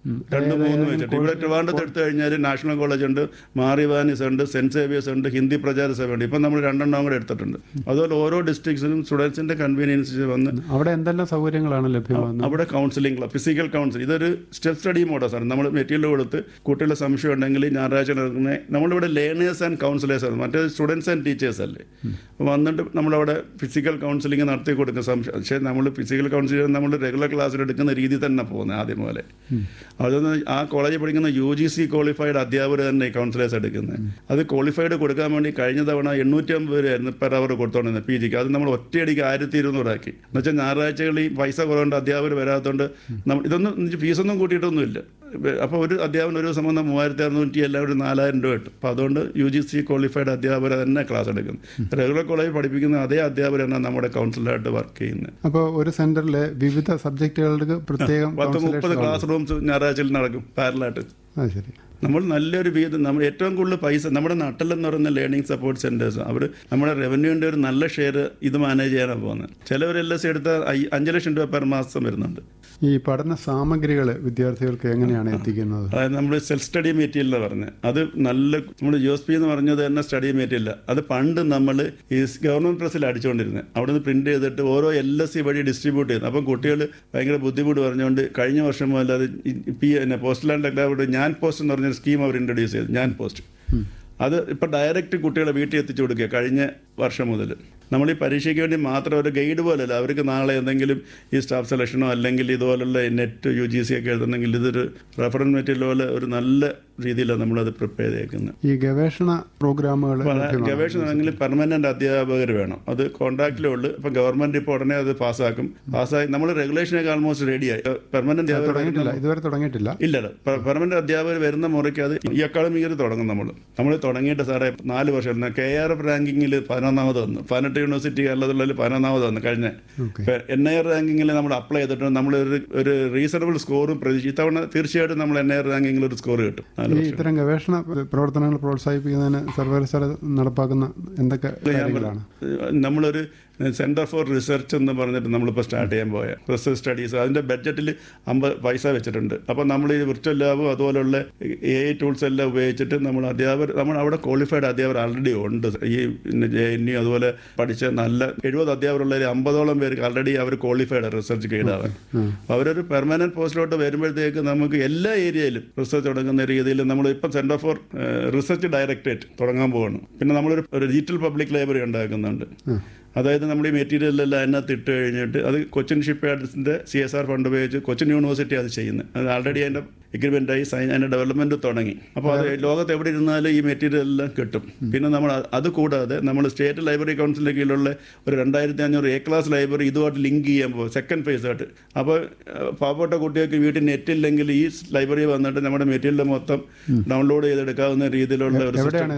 രണ്ട് മൂന്ന് വെച്ചിട്ട്. ഇവിടെ ട്രിവാൻഡ്രത്ത് എടുത്തു കഴിഞ്ഞാൽ നാഷണൽ കോളേജ് ഉണ്ട്, മാറിവാനിസ് ഉണ്ട്, സെന്റ് സേവിയേഴ്സ് ഉണ്ട്, ഹിന്ദി പ്രചാര സഭ ഉണ്ട്. ഇപ്പം നമ്മൾ രണ്ടെണ്ണം കൂടെ എടുത്തിട്ടുണ്ട്. അതുപോലെ ഓരോ ഡിസ്ട്രിക്ട്സിലും സ്റ്റുഡൻസിന്റെ കൺവീനിയൻസ് വന്ന് അവിടെ എന്തെല്ലാം സൗകര്യങ്ങളാണ് ലഭ്യമാകുന്നത്? അവിടെ കൗൺസിലിംഗ്, ഫിസിക്കൽ കൗൺസിലിംഗ്, ഇതൊരു സ്റ്റെപ്പ് സ്റ്റഡി മോഡാണ്. നമ്മൾ മെറ്റീരിയൽ കൊടുത്ത് കുട്ടികളുടെ സംശയം ഉണ്ടെങ്കിൽ ഞായറാഴ്ച നടക്കുന്ന നമ്മളിവിടെ ലേണേഴ്സ് ആൻഡ് കൗൺസിലേഴ്സ് ആണ്, മറ്റേ സ്റ്റുഡൻസ് ആൻഡ് ടീച്ചേഴ്സ് അല്ലേ. വന്നിട്ട് നമ്മളവിടെ ഫിസിക്കൽ കൗൺസിലിംഗ് നടത്തി കൊടുക്കും സംശയം. പക്ഷേ നമ്മൾ ഫിസിക്കൽ കൗൺസിലിംഗ് നമ്മൾ റെഗുലർ ക്ലാസ്സിൽ എടുക്കുന്ന രീതി തന്നെ പോകുന്നത് ആദ്യം പോലെ. അതൊന്ന് ആ കോളേജിൽ പഠിക്കുന്ന യു ജി സി ക്വാളിഫൈഡ് അധ്യാപകർ തന്നെ കൗൺസിലേഴ്സ് എടുക്കുന്നത്. അത് ക്വാളിഫൈഡ് കൊടുക്കാൻ വേണ്ടി കഴിഞ്ഞ തവണ എണ്ണൂറ്റി അമ്പത് രൂപയായിരുന്നു പെർ അവർ കൊടുത്തോണ്ടിരുന്നത് പി ജിക്ക്. അത് നമ്മൾ ഒറ്റയടിക്ക് ആയിരത്തി ഇരുന്നൂറാക്കി. എന്ന് വെച്ചാൽ ഞായറാഴ്ചകളിൽ പൈസ കുറവുണ്ട്, അധ്യാപകർ വരാത്തതുകൊണ്ട് നമ്മൾ ഇതൊന്നും ഫീസൊന്നും കൂട്ടിയിട്ടൊന്നുമില്ല. അപ്പോൾ ഒരു അധ്യാപനം ഒരു ദിവസം വന്നാൽ മൂവായിരത്തി അറുന്നൂറ്റി എല്ലാം ഒരു നാലായിരം രൂപ കിട്ടും. അപ്പോൾ അതുകൊണ്ട് യു ജി സി ക്വാളിഫൈഡ് അധ്യാപകർ തന്നെ ക്ലാസ് എടുക്കുന്നു. റെഗുലർ കോളേജിൽ പഠിപ്പിക്കുന്ന അതേ അധ്യാപകർ തന്നെ നമ്മുടെ കൗൺസിലറായിട്ട് വർക്ക് ചെയ്യുന്നത്. അപ്പോൾ ഒരു സെന്ററിലെ വിവിധ സബ്ജക്റ്റുകൾക്ക് പ്രത്യേകം പത്ത് മുപ്പത് ക്ലാസ് റൂംസ് ഞായറാഴ്ചയിൽ നടക്കും പാരലായിട്ട്. ആ ശരി. നമ്മൾ നല്ലൊരു വീതം, നമ്മൾ ഏറ്റവും കൂടുതൽ പൈസ നമ്മുടെ നട്ടിലെന്ന് പറയുന്ന ലേണിംഗ് സപ്പോർട്ട് സെൻറ്റേഴ്സ്, അവർ നമ്മുടെ റവന്യൂവിൻ്റെ ഒരു നല്ല ഷെയർ ഇത് മാനേജ് ചെയ്യാനാണ് പോകുന്നത്. ചിലവർ എൽ എസ് എടുത്താൽ അഞ്ച് ലക്ഷം രൂപ പെർ മാസം വരുന്നുണ്ട്. ഈ പഠന സാമഗ്രികൾ വിദ്യാർത്ഥികൾക്ക് എങ്ങനെയാണ് എത്തിക്കുന്നത്? അതായത് നമ്മൾ സെൽഫ് സ്റ്റഡി മെറ്റീരിയൽ എന്ന് പറഞ്ഞത് അത് നല്ല, നമ്മൾ യു എസ് പി എന്ന് പറഞ്ഞത് തന്നെ സ്റ്റഡി മെറ്റീരിയൽ. അത് പണ്ട് നമ്മൾ ഈ ഗവൺമെൻറ് പ്രസ്സിൽ അടിച്ചുകൊണ്ടിരുന്നത്, അവിടെ നിന്ന് പ്രിന്റ് ചെയ്തിട്ട് ഓരോ എൽ എസ് സി വഴി ഡിസ്ട്രിബ്യൂട്ട് ചെയ്യുന്നത്. അപ്പം കുട്ടികൾ ഭയങ്കര ബുദ്ധിമുട്ട് പറഞ്ഞുകൊണ്ട് കഴിഞ്ഞ വർഷം മുതൽ അത് പി പിന്നെ പോസ്റ്റൽ ആൻഡ് ടെക്നോളജി ഞാൻ പോസ്റ്റ് എന്ന് പറഞ്ഞ സ്കീം അവർ ഇൻട്രൊഡ്യൂസ് ചെയ്തു. ഞാൻ പോസ്റ്റ് അത് ഇപ്പോൾ ഡയറക്റ്റ് കുട്ടികളെ വീട്ടിൽ എത്തിച്ചു കൊടുക്കുക കഴിഞ്ഞ വർഷം മുതൽ. നമ്മൾ ഈ പരീക്ഷയ്ക്ക് വേണ്ടി മാത്രം ഒരു ഗൈഡ് പോലല്ല, അവർക്ക് നാളെ എന്തെങ്കിലും ഈ സ്റ്റാഫ് സെലക്ഷനോ അല്ലെങ്കിൽ ഇതുപോലുള്ള നെറ്റ് യു ജി സി ഒക്കെ എഴുതണമെങ്കിൽ ഇതൊരു റെഫറൻസ് മെറ്റീരിയൽ പോലെ ഒരു നല്ല രീതിയിലാണ് നമ്മളത് പ്രിപ്പയർ ചെയ്തേക്കുന്നത്. ഈ ഗവേഷണ പ്രോഗ്രാമുകൾ ഗവേഷണമാണെങ്കിൽ പെർമനന്റ് അധ്യാപകർ വേണം. അത് കോൺട്രാക്റ്റിലേ ഉള്ളൂ. ഇപ്പം ഗവൺമെന്റ് ഇപ്പോൾ ഉടനെ അത് പാസ്സാക്കും. പാസ്സായി നമ്മൾ റെഗുലേഷനൊക്കെ ആൾമോസ്റ്റ് റെഡിയായി. പെർമനന്റ് അധ്യാപകർ ഇതുവരെ തുടങ്ങിയിട്ടില്ല. ഇല്ലല്ലോ, പെർമനന്റ് അധ്യാപകർ വരുന്ന മുറയ്ക്ക് അത് ഈ അക്കാഡമി ഇയർ തുടങ്ങും. നമ്മൾ നമ്മൾ തുടങ്ങിയിട്ട് സാറേ നാല് വർഷം കെ ആർ എഫ് റാങ്കിങ്ങിൽ പതിനൊന്നാമത് വന്നു. പതിനെട്ട് യൂണിവേഴ്സിറ്റി കേരളത്തിലുള്ളതിൽ പതിനൊന്നാമത് വന്നു. കഴിഞ്ഞ എൻ ഐ ആർ റാങ്കിങ്ങിൽ നമ്മൾ അപ്ലൈ ചെയ്തിട്ട് നമ്മൾ ഒരു റീസണബിൾ സ്കോറും പ്രതീക്ഷ ഇത്തവണ തീർച്ചയായിട്ടും നമ്മൾ എൻ ഐ ആർ റാങ്കിങ്ങിൽ ഒരു സ്കോർ കിട്ടും. ഇത്തരം ഗവേഷണ പ്രവർത്തനങ്ങൾ പ്രോത്സാഹിപ്പിക്കുന്നതിന് സർവകലാശാല നടപ്പാക്കുന്ന എന്തൊക്കെ കാര്യങ്ങളാണ്? നമ്മളൊരു സെൻറ്റർ ഫോർ റിസർച്ച് എന്ന് പറഞ്ഞിട്ട് നമ്മളിപ്പോൾ സ്റ്റാർട്ട് ചെയ്യാൻ പോയ റിസർച്ച് സ്റ്റഡീസ് അതിൻ്റെ ബഡ്ജറ്റിൽ അമ്പത് പൈസ വെച്ചിട്ടുണ്ട്. അപ്പോൾ നമ്മൾ ഈ വിർച്വൽ ലാബും അതുപോലുള്ള എ ഐ ടൂൾസ് എല്ലാം ഉപയോഗിച്ചിട്ട് നമ്മൾ അധ്യാപകർ നമ്മൾ അവിടെ ക്വാളിഫൈഡ് അധ്യാപകർ ആൾറെഡി ഉണ്ട്. ഈ ജെ എൻ യു അതുപോലെ പഠിച്ച നല്ല എഴുപത് അധ്യാപകരുള്ളവർ അമ്പതോളം പേർക്ക് ആൾറെഡി അവർ ക്വാളിഫൈഡ് റിസർച്ച് ഗൈഡാവാൻ. അപ്പോൾ അവരൊരു പെർമനന്റ് പോസ്റ്റിലോട്ട് വരുമ്പോഴത്തേക്ക് നമുക്ക് എല്ലാ ഏരിയയിലും റിസർച്ച് തുടങ്ങുന്ന രീതിയിൽ നമ്മൾ ഇപ്പം സെൻറ്റർ ഫോർ റിസർച്ച് ഡയറക്ടറേറ്റ് തുടങ്ങാൻ പോവാണ്. പിന്നെ നമ്മളൊരു ഒരു ഡിജിറ്റൽ പബ്ലിക് ലൈബ്രറി ഉണ്ടാക്കുന്നുണ്ട്. അതായത് നമ്മൾ ഈ മെറ്റീരിയലെല്ലാം അതിനകത്ത് ഇട്ട് കഴിഞ്ഞിട്ട് അത് Cochin ship യാർഡ്സിൻ്റെ C S R fund ഉപയോഗിച്ച് കൊച്ചിൻ യൂണിവേഴ്സിറ്റി അത് ചെയ്യുന്നത്. അത് ആൾറെഡി അതിൻ്റെ എഗ്രിമെൻ്റായി സൈൻ അതിൻ്റെ ഡെവലപ്മെൻറ്റ് തുടങ്ങി. അപ്പോൾ അത് ലോകത്ത് എവിടെ ഇരുന്നാലും ഈ മെറ്റീരിയൽ എല്ലാം കിട്ടും. പിന്നെ നമ്മൾ അത് കൂടാതെ നമ്മൾ സ്റ്റേറ്റ് ലൈബ്രറി കൗൺസിലിൻ്റെ കീഴിലുള്ള ഒരു രണ്ടായിരത്തി അഞ്ഞൂറ് എ ക്ലാസ് ലൈബ്രറി ഇതുമായിട്ട് ലിങ്ക് ചെയ്യാൻ പോകും സെക്കൻഡ് ഫേസ് ആയിട്ട്. അപ്പോൾ പാവപ്പെട്ട കുട്ടികൾക്ക് വീട്ടിൽ നെറ്റ് ഇല്ലെങ്കിൽ ഈ ലൈബ്രറി വന്നിട്ട് നമ്മുടെ മെറ്റീരിയൽ മൊത്തം ഡൗൺലോഡ് ചെയ്തെടുക്കാവുന്ന രീതിയിലുള്ള ഒരു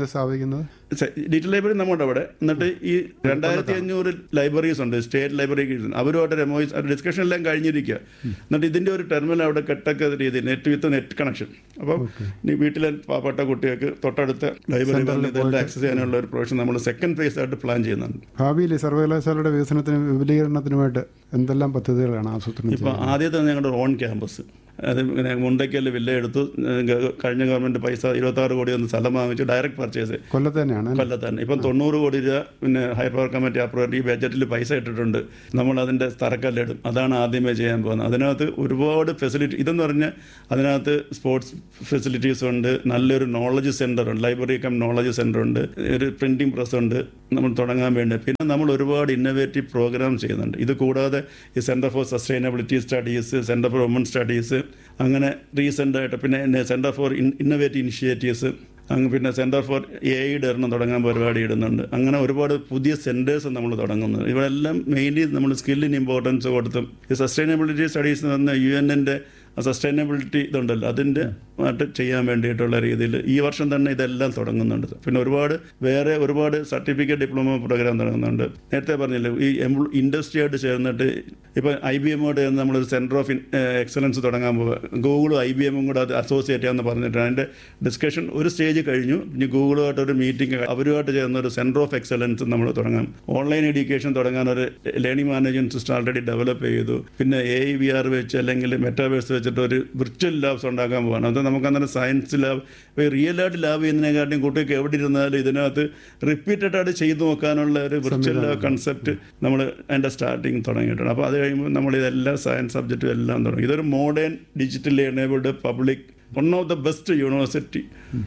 ഡിജിറ്റൽ ലൈബ്രറി നമ്മുടെ അവിടെ. എന്നിട്ട് ഈ രണ്ടായിരത്തി അഞ്ഞൂറ് ലൈബ്രറീസ് ഉണ്ട് സ്റ്റേറ്റ് ലൈബ്രറി അവരുമായിട്ട് എമോയിസ് ഡിസ്കഷൻ എല്ലാം കഴിഞ്ഞിരിക്കുക. എന്നിട്ട് ഇതിൻ്റെ ഒരു ടെർമിനൽ അവിടെ കെട്ടൊക്കെ രീതിയിൽ നെറ്റ് വിത്ത് നെറ്റ് കണക്ഷൻ. അപ്പം വീട്ടിലെ പാവപ്പെട്ട കുട്ടികൾക്ക് തൊട്ടടുത്ത ലൈബ്രറി വന്ന് ഇതെല്ലാം ആക്സസ് ചെയ്യാനുള്ള ഒരു പ്രൊവിഷൻ നമ്മൾ സെക്കൻഡ് ഫേസ് ആയിട്ട് പ്ലാൻ ചെയ്യുന്നുണ്ട്. ഭാവിയിൽ സർവകലാശാലയുടെ വികസനത്തിനും വിപുലീകരണത്തിനുമായിട്ട് എന്തെല്ലാം പദ്ധതികളാണ് ആസൂത്രണം? ഇപ്പോൾ ആദ്യത്തെ ഞങ്ങളുടെ ഓൺ ക്യാമ്പസ് അത് പിന്നെ മുണ്ടയ്ക്കൽ വില്ല എടുത്തു. കഴിഞ്ഞ ഗവൺമെന്റ് പൈസ ഇരുപത്തി ആറ് കോടി ഒന്ന് സ്ഥലം വാങ്ങിച്ചു ഡയറക്റ്റ് പർച്ചേസ് കൊല്ലത്ത് തന്നെയാണ്. കൊല്ലത്ത് തന്നെ ഇപ്പം തൊണ്ണൂറ് കോടി രൂപ പിന്നെ ഹയർ പവർ കമ്മിറ്റി അപ്രൂവ് ഈ ബഡ്ജറ്റിൽ പൈസ ഇട്ടിട്ടുണ്ട്. നമ്മൾ അതിൻ്റെ തറക്കല്ലിടും. അതാണ് ആദ്യമേ ചെയ്യാൻ പോകുന്നത്. അതിനകത്ത് ഒരുപാട് ഫെസിലിറ്റി ഇതെന്ന് പറഞ്ഞാൽ അതിനകത്ത് സ്പോർട്സ് ഫെസിലിറ്റീസ് ഉണ്ട്, നല്ലൊരു നോളജ് സെൻ്റർ ഉണ്ട്, ലൈബ്രറി കം നോളജ് സെൻ്റർ ഉണ്ട്, ഒരു പ്രിൻറ്റിംഗ് പ്രസ് ഉണ്ട് നമ്മൾ തുടങ്ങാൻ വേണ്ടി. പിന്നെ നമ്മൾ ഒരുപാട് ഇന്നോവേറ്റീവ് പ്രോഗ്രാം ചെയ്യുന്നുണ്ട്. ഇത് കൂടാതെ ഈ centre for sustainability studies, centre for woman studies, അങ്ങനെ റീസെൻ്റായിട്ട് പിന്നെ സെൻറ്റർ ഫോർ ഇന്നോവേറ്റീവ് ഇനിഷ്യേറ്റീവ്സ്, അങ്ങ് പിന്നെ സെൻറ്റർ ഫോർ എ ഐയുടെ എണ്ണം തുടങ്ങാൻ പരിപാടി ഇടുന്നുണ്ട്. അങ്ങനെ ഒരുപാട് പുതിയ സെൻറ്റേഴ്സ് നമ്മൾ തുടങ്ങുന്നത്. ഇവിടെല്ലാം മെയിൻലി നമ്മൾ സ്കില്ലിന് ഇമ്പോർട്ടൻസ് കൊടുത്തും ഈ സസ്റ്റൈനബിലിറ്റി സ്റ്റഡീസ് എന്ന് പറഞ്ഞാൽ യു എൻ്റെ സസ്റ്റൈനബിലിറ്റി ഇതുണ്ടല്ലോ അതിൻ്റെ ആയിട്ട് ചെയ്യാൻ വേണ്ടിയിട്ടുള്ള രീതിയിൽ ഈ വർഷം തന്നെ ഇതെല്ലാം തുടങ്ങുന്നുണ്ട്. പിന്നെ ഒരുപാട് വേറെ ഒരുപാട് സർട്ടിഫിക്കറ്റ് ഡിപ്ലോമ പ്രോഗ്രാം തുടങ്ങുന്നുണ്ട്. നേരത്തെ പറഞ്ഞില്ലേ ഈ ഇൻഡസ്ട്രിയായിട്ട് ചേർന്നിട്ട് ഇപ്പോൾ ഐ ബി എമ്മോട് ചേർന്ന് നമ്മളൊരു സെൻറ്റർ ഓഫ് എക്സലൻസ് തുടങ്ങാൻ പോകുക. ഗൂഗിളും ഐ ബി എമ്മും കൂടെ അത് അസോസിയേറ്റ് ചെയ്യാമെന്ന് പറഞ്ഞിട്ട് അതിൻ്റെ ഡിസ്കഷൻ ഒരു സ്റ്റേജ് കഴിഞ്ഞു. ഇനി ഗൂഗിളുമായിട്ടൊരു മീറ്റിംഗ് അവരുമായിട്ട് ചേർന്ന ഒരു സെൻറ്റർ ഓഫ് എക്സലൻസ് നമ്മൾ തുടങ്ങാം. ഓൺലൈൻ എഡ്യൂക്കേഷൻ തുടങ്ങാൻ ഒരു learning management system already develop ചെയ്തു. പിന്നെ എ ഐ വി ആർ വെച്ച് അല്ലെങ്കിൽ മെറ്റാവേഴ്സ് വെച്ചിട്ട് ഒരു വിർച്വൽ ലാബ്സ് ഉണ്ടാക്കാൻ പോകാണ്. അത് നമുക്ക് അന്നേരം സയൻസ് ലാബ് റിയൽ ആയിട്ട് ലാബ് ചെയ്യുന്നതിനെക്കാട്ടിയും കുട്ടികൾക്ക് എവിടെ ഇരുന്നാലും ഇതിനകത്ത് റിപ്പീറ്റഡ് ആയിട്ട് ചെയ്തു നോക്കാനുള്ള ഒരു വിർച്വൽ ലാബ് കൺസെപ്റ്റ് നമ്മൾ അതിൻ്റെ സ്റ്റാർട്ടിങ് തുടങ്ങിയിട്ടുണ്ട്. അപ്പോൾ അത് കഴിയുമ്പോൾ നമ്മൾ ഇതെല്ലാം സയൻസ് സബ്ജക്റ്റും എല്ലാം തുടങ്ങി. ഇതൊരു modern digitally enabled public one of the best university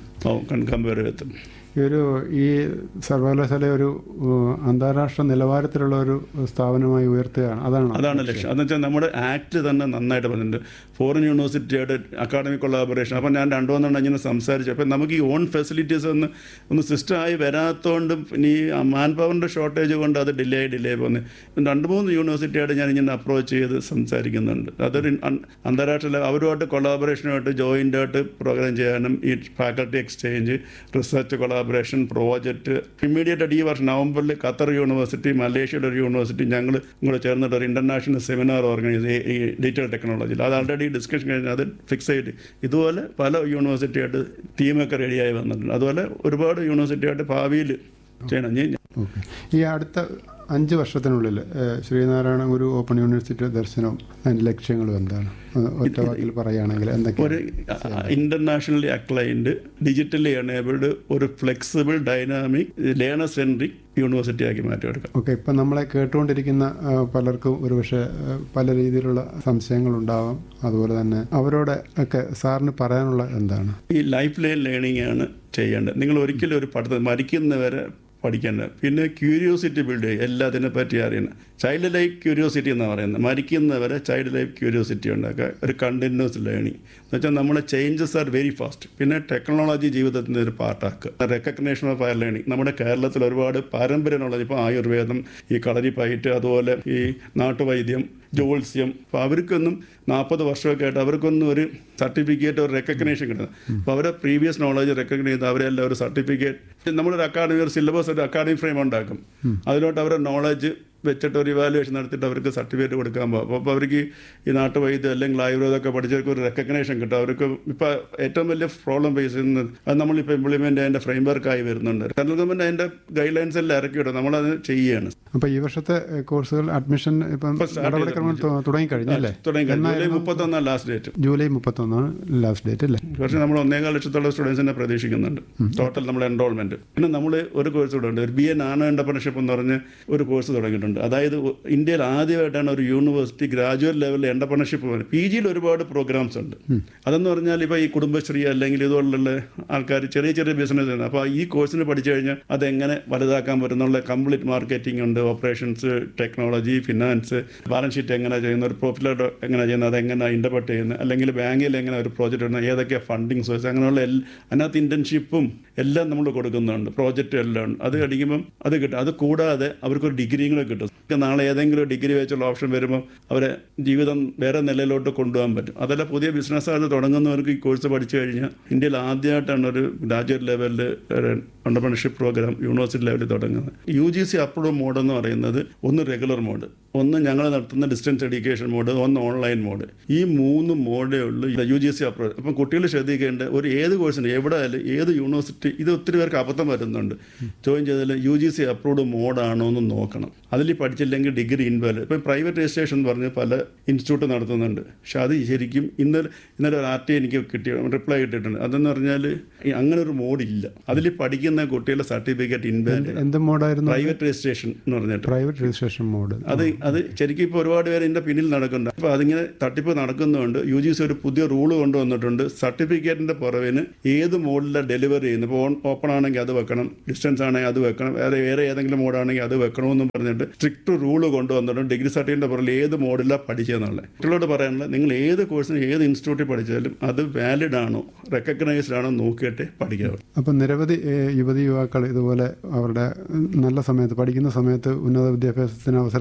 compare വിത്ത്. ഈ ഒരു ഈ സർവകലാശാല ഒരു അന്താരാഷ്ട്ര നിലവാരത്തിലുള്ള ഒരു സ്ഥാപനമായി ഉയർത്തുകയാണ്. അതാണ് അതാണ് ലക്ഷ്യം. അതെന്ന് വെച്ചാൽ നമ്മുടെ ആക്ട് തന്നെ നന്നായിട്ട് പറഞ്ഞിട്ടുണ്ട്. Foreign യൂണിവേഴ്സിറ്റിയായിട്ട് academic collaboration. അപ്പം ഞാൻ രണ്ടു മൂന്നെണ്ണം ഇങ്ങനെ സംസാരിച്ചു. അപ്പം നമുക്ക് ഈ ഓൺ ഫെസിലിറ്റീസ് ഒന്ന് ഒന്ന് സിസ്റ്റമായി വരാത്തതുകൊണ്ടും പിന്നെ ഈ മാൻ പവറിൻ്റെ ഷോർട്ടേജ് കൊണ്ട് അത് ഡിലേ ഡിലേ പോകുന്നത്. രണ്ട് മൂന്ന് യൂണിവേഴ്സിറ്റിയായിട്ട് ഞാൻ ഇങ്ങനെ അപ്രോച്ച് ചെയ്ത് സംസാരിക്കുന്നുണ്ട്. അതൊരു അന്താരാഷ്ട്ര അവരുമായിട്ട് കൊളാബറേഷനുമായിട്ട് ജോയിൻ്റായിട്ട് പ്രോഗ്രാം ചെയ്യാനും ഈ faculty exchange, research collaboration, project immediate ആയിട്ട് ഈ വർഷം നവംബറിൽ ഖത്തർ യൂണിവേഴ്സിറ്റി, മലേഷ്യയുടെ ഒരു യൂണിവേഴ്സിറ്റി ഞങ്ങൾ ഇങ്ങോട്ട് ചേർന്നിട്ട് ഒരു ഇൻ്റർനാഷണൽ സെമിനാർ ഓർഗനൈസ് ചെയ്യും ഈ ഡിജിറ്റൽ ടെക്നോളജിയിൽ. അത് ആൾറെഡി ഡിസ്കഷൻ കഴിഞ്ഞാൽ അത് ഫിക്സ് ആയിട്ട് ഇതുപോലെ പല യൂണിവേഴ്സിറ്റിയായിട്ട് തീമൊക്കെ റെഡിയായി വന്നിട്ടുണ്ട്. അതുപോലെ ഒരുപാട് യൂണിവേഴ്സിറ്റിയായിട്ട് ഭാവിയിൽ ചെയ്യണം. ഓക്കെ, ഈ അടുത്ത അഞ്ച് വർഷത്തിനുള്ളിൽ ശ്രീനാരായണ ഗുരു ഓപ്പൺ യൂണിവേഴ്സിറ്റി ദർശനവും അതിൻ്റെ ലക്ഷ്യങ്ങളും എന്താണ് ഒറ്റ വാക്കിൽ പറയുകയാണെങ്കിൽ എന്തൊക്കെ? ഒരു ഇന്റർനാഷണലി അക്ലൈൻഡ് ഡിജിറ്റലി എനേബിൾഡ് ഒരു flexible dynamic learner centric university ആക്കി മാറ്റിയെടുക്കാം. ഓക്കെ, ഇപ്പം നമ്മളെ കേട്ടുകൊണ്ടിരിക്കുന്ന പലർക്കും ഒരുപക്ഷെ പല രീതിയിലുള്ള സംശയങ്ങളുണ്ടാവാം. അതുപോലെ തന്നെ അവരോട് ഒക്കെ സാറിന് പറയാനുള്ള എന്താണ്? ഈ ലൈഫ് ലൈൻ ലേണിംഗ് ആണ് ചെയ്യേണ്ടത്. നിങ്ങൾ ഒരിക്കലും ഒരു പഠിത്തം മരിക്കുന്നവരെ പഠിക്കേണ്ടത്. പിന്നെ ക്യൂരിയോസിറ്റി ബിൽഡ് ചെയ്യുക, എല്ലാത്തിനെ പറ്റി അറിയണം. ചൈൽഡ് ലൈഫ് ക്യൂരിയോസിറ്റി എന്നാണ് പറയുന്നത്. മരിക്കുന്നവരെ ചൈൽഡ് ലൈഫ് ക്യൂരിയോസിറ്റി ഉണ്ടാക്കുക, ഒരു കണ്ടിന്യൂസ് ലേണിംഗ് എന്ന് വെച്ചാൽ നമ്മുടെ ചേഞ്ചസ് ആർ വെരി ഫാസ്റ്റ്. പിന്നെ ടെക്നോളജി ജീവിതത്തിൻ്റെ ഒരു പാർട്ടാക്കുക. Recognition of higher learning. നമ്മുടെ കേരളത്തിൽ ഒരുപാട് പാരമ്പര്യമുള്ളത് ഇപ്പോൾ ആയുർവേദം, ഈ കളരിപ്പയറ്റ്, അതുപോലെ ഈ നാട്ടുവൈദ്യം, ജോത്സ്യം. അപ്പോൾ അവർക്കൊന്നും നാൽപ്പത് വർഷമൊക്കെ ആയിട്ട് അവർക്കൊന്നും ഒരു സർട്ടിഫിക്കറ്റ് ഒരു റെക്കഗ്നേഷൻ കിട്ടുന്നത്. അപ്പോൾ അവരെ പ്രീവിയസ് നോളജ് റെക്കഗ്നൈസ് ചെയ്ത് അവരെല്ലാം ഒരു സർട്ടിഫിക്കറ്റ് നമ്മളൊരു അക്കാഡമി ഒരു സിലബസ് ഒരു അക്കാഡമിക് ഫ്രെയിം ഉണ്ടാക്കും. അതിലോട്ട് അവരുടെ നോളജ് വെച്ചിട്ട് ഒരു ഇവാലുവേഷൻ നടത്തിയിട്ട് അവർക്ക് സർട്ടിഫിക്കറ്റ് കൊടുക്കാൻ പോകും. അപ്പോൾ അവർക്ക് ഈ നാട്ടുവൈദ്യം അല്ലെങ്കിൽ ആയുർവേദമൊക്കെ പഠിച്ചവർക്ക് ഒരു റെക്കഗ്നേഷൻ കിട്ടും. അവർക്ക് ഇപ്പോൾ ഏറ്റവും വലിയ പ്രോബ്ലം ഫേസ് ചെയ്യുന്നത് അത് നമ്മളിപ്പോൾ ഇംപ്ലിമെൻ്റ് അതിൻ്റെ ഫ്രെയിം വർക്കായി വരുന്നുണ്ട്. സെൻട്രൽ ഗവൺമെൻറ് അതിൻ്റെ ഗൈഡ് ലൈൻസ് എല്ലാം ഇറക്കി വിടും, നമ്മളത് ചെയ്യുകയാണ്. അപ്പോൾ ഈ വർഷത്തെ കോഴ്സുകൾ അഡ്മിഷൻ ഇപ്പം നടപടിക്രമങ്ങൾ തുടങ്ങിക്കഴിഞ്ഞല്ലേ? തുടങ്ങിക്കഴിഞ്ഞു. July മുപ്പത്തൊന്നാണ് last date. July മുപ്പത്തൊന്നാണ് last date അല്ലേ? പക്ഷേ നമ്മൾ ഒന്നേകാൽ ലക്ഷത്തോളം സ്റ്റുഡൻസിനെ പ്രതീക്ഷിക്കുന്നുണ്ട് ടോട്ടൽ നമ്മുടെ എൻറോൾമെൻറ്റ്. പിന്നെ നമ്മൾ ഒരു കോഴ്സ് കൂടെ ഉണ്ട്, ഒരു ബി എ നാനോ എൻ്റർപ്രണർഷിപ്പ് എന്ന് പറഞ്ഞ് ഒരു കോഴ്സ് തുടങ്ങിയിട്ടുണ്ട്. അതായത് ഇന്ത്യയിൽ ആദ്യമായിട്ടാണ് ഒരു യൂണിവേഴ്സിറ്റി ഗ്രാജുവേറ്റ് ലെവലിൽ എൻ്റർപ്രണർഷിപ്പ് പോകുന്നത്. പി ജിയിൽ ഒരുപാട് പ്രോഗ്രാംസ് ഉണ്ട്. അതെന്ന് പറഞ്ഞാൽ ഇപ്പോൾ ഈ കുടുംബശ്രീ അല്ലെങ്കിൽ ഇതുപോലുള്ള ആൾക്കാർ ചെറിയ ചെറിയ ബിസിനസ് ചെയ്യുന്നത്. അപ്പോൾ ഈ കോഴ്സിന് പഠിച്ചു കഴിഞ്ഞാൽ അതെങ്ങനെ വലുതാക്കാൻ പറ്റുന്നുള്ള കംപ്ലീറ്റ് മാർക്കറ്റിംഗ് ഉണ്ട്, operations, technology, finance, balance sheet എങ്ങനെ ചെയ്യുന്ന, ഒരു പ്രോഫിറ്റ് ലോട്ട് എങ്ങനെ ചെയ്യുന്നത്, അതെങ്ങനെ ഇൻ്റർപ്രറ്റ് ചെയ്യുന്നത്, അല്ലെങ്കിൽ ബാങ്കിൽ എങ്ങനെ ഒരു പ്രോജക്റ്റ് ഇടുന്നത്, ഏതൊക്കെ ഫണ്ടിങ് സോഴ്സ്, അങ്ങനെയുള്ള എല്ലാ അതിനകത്ത് ഇൻറ്റേൺഷിപ്പും എല്ലാം നമ്മൾ കൊടുക്കുന്നുണ്ട്. പ്രോജക്റ്റ് എല്ലാം ഉണ്ട്. അത് കഴിക്കുമ്പം അത് കിട്ടും. അത് കൂടാതെ അവർക്കൊരു ഡിഗ്രിയും കൂടെ കിട്ടും. നാളെ ഏതെങ്കിലും ഡിഗ്രി വെച്ചുള്ള ഓപ്ഷൻ വരുമ്പോൾ അവരെ ജീവിതം വേറെ നിലയിലോട്ട് കൊണ്ടുപോകാൻ പറ്റും. അതല്ല പുതിയ ബിസിനസ്സായിട്ട് തുടങ്ങുന്നവർക്ക് ഈ കോഴ്സ് പഠിച്ചു കഴിഞ്ഞാൽ ഇന്ത്യയിൽ ആദ്യമായിട്ടാണ് ഒരു ഗ്രാജുവേറ്റ് ലെവലിൽ എൻ്റർപ്രണർഷിപ്പ് പ്രോഗ്രാം യൂണിവേഴ്സിറ്റി ലെവലിൽ തുടങ്ങുന്നത്. U G C approved mode എന്ന് പറയുന്നത് ഒന്ന് റെഗുലർ മോഡ്, ഒന്ന് ഞങ്ങൾ നടത്തുന്ന ഡിസ്റ്റൻസ് എഡ്യൂക്കേഷൻ മോഡ്, ഒന്ന് ഓൺലൈൻ മോഡ്. ഈ മൂന്ന് മോഡേ ഉള്ളൂ യു ജി സി അപ്രൂവ്. അപ്പം കുട്ടികൾ ശ്രദ്ധിക്കേണ്ട ഒരു ഏത് കോഴ്സിന് എവിടെ ആയാലും ഏത് യൂണിവേഴ്സിറ്റി, ഇത് ഒത്തിരി പേർക്ക് അബദ്ധം വരുന്നുണ്ട്. ജോയിൻ ചെയ്താൽ യു ജി സി അപ്രൂവ്ഡ് മോഡാണോ എന്ന് നോക്കണം. അതിൽ പഠിച്ചില്ലെങ്കിൽ ഡിഗ്രി ഇൻവാലിഡ്. ഇപ്പം പ്രൈവറ്റ് രജിസ്ട്രേഷൻ എന്ന് പറഞ്ഞ് പല ഇൻസ്റ്റിറ്റ്യൂട്ട് നടത്തുന്നുണ്ട്. പക്ഷെ അത് ശരിക്കും ഇന്നലെ ഇന്നലെ ഒരു ആർ ടി എനിക്ക് കിട്ടിയ റിപ്ലൈ കിട്ടിയിട്ടുണ്ട്. അതെന്ന് പറഞ്ഞാൽ അങ്ങനെ ഒരു മോഡില്ല. അതിൽ പഠിക്കുന്ന കുട്ടികളുടെ സർട്ടിഫിക്കറ്റ് ഇൻവാലിഡ്. എന്ത് മോഡായിരുന്നു? പ്രൈവറ്റ് രജിസ്ട്രേഷൻ എന്ന് പറഞ്ഞിട്ട്. Private registration mode. അത് അത് ശരിക്കും ഇപ്പോൾ ഒരുപാട് പേര് ഇതിൻ്റെ പിന്നിൽ നടക്കുന്നുണ്ട്. അപ്പോൾ അതിങ്ങനെ തട്ടിപ്പ് നടക്കുന്നുണ്ട്. യു ജി സി ഒരു പുതിയ റൂള് കൊണ്ടുവന്നിട്ടുണ്ട്. സർട്ടിഫിക്കറ്റിൻ്റെ പുറവിന് ഏത് മോഡിലാണ് ഡെലിവറി ചെയ്യുന്നത്. ഇപ്പോൾ ഓപ്പൺ ആണെങ്കിൽ അത് വെക്കണം, ഡിസ്റ്റൻസ് ആണെങ്കിൽ അത് വെക്കണം, വേറെ വേറെ ഏതെങ്കിലും മോഡാണെങ്കിൽ അത് വെക്കണമെന്നും പറഞ്ഞിട്ട് സ്ട്രിക്റ്റ് റൂള് കൊണ്ടുവന്നിട്ടുണ്ട്. ഡിഗ്രി സർട്ടിഫിക്കറ്റിൻ്റെ പുറകിൽ ഏത് മോഡിലാണ് പഠിച്ചതെന്നുള്ളത്. കുട്ടികളോട് പറയാനുള്ളത്, നിങ്ങൾ ഏത് കോഴ്സിന് ഏത് ഇൻസ്റ്റിറ്റ്യൂട്ടിൽ പഠിച്ചാലും അത് വാലിഡ് ആണോ റെക്കഗ്നൈസ്ഡ് ആണോ നോക്കിയിട്ട് പഠിക്കുക. അപ്പം നിരവധി യുവതി യുവാക്കൾ ഇതുപോലെ അവരുടെ നല്ല സമയത്ത് പഠിക്കുന്ന സമയത്ത് ഉന്നത വിദ്യാഭ്യാസത്തിന് അവസരം ലഭിക്കാതെ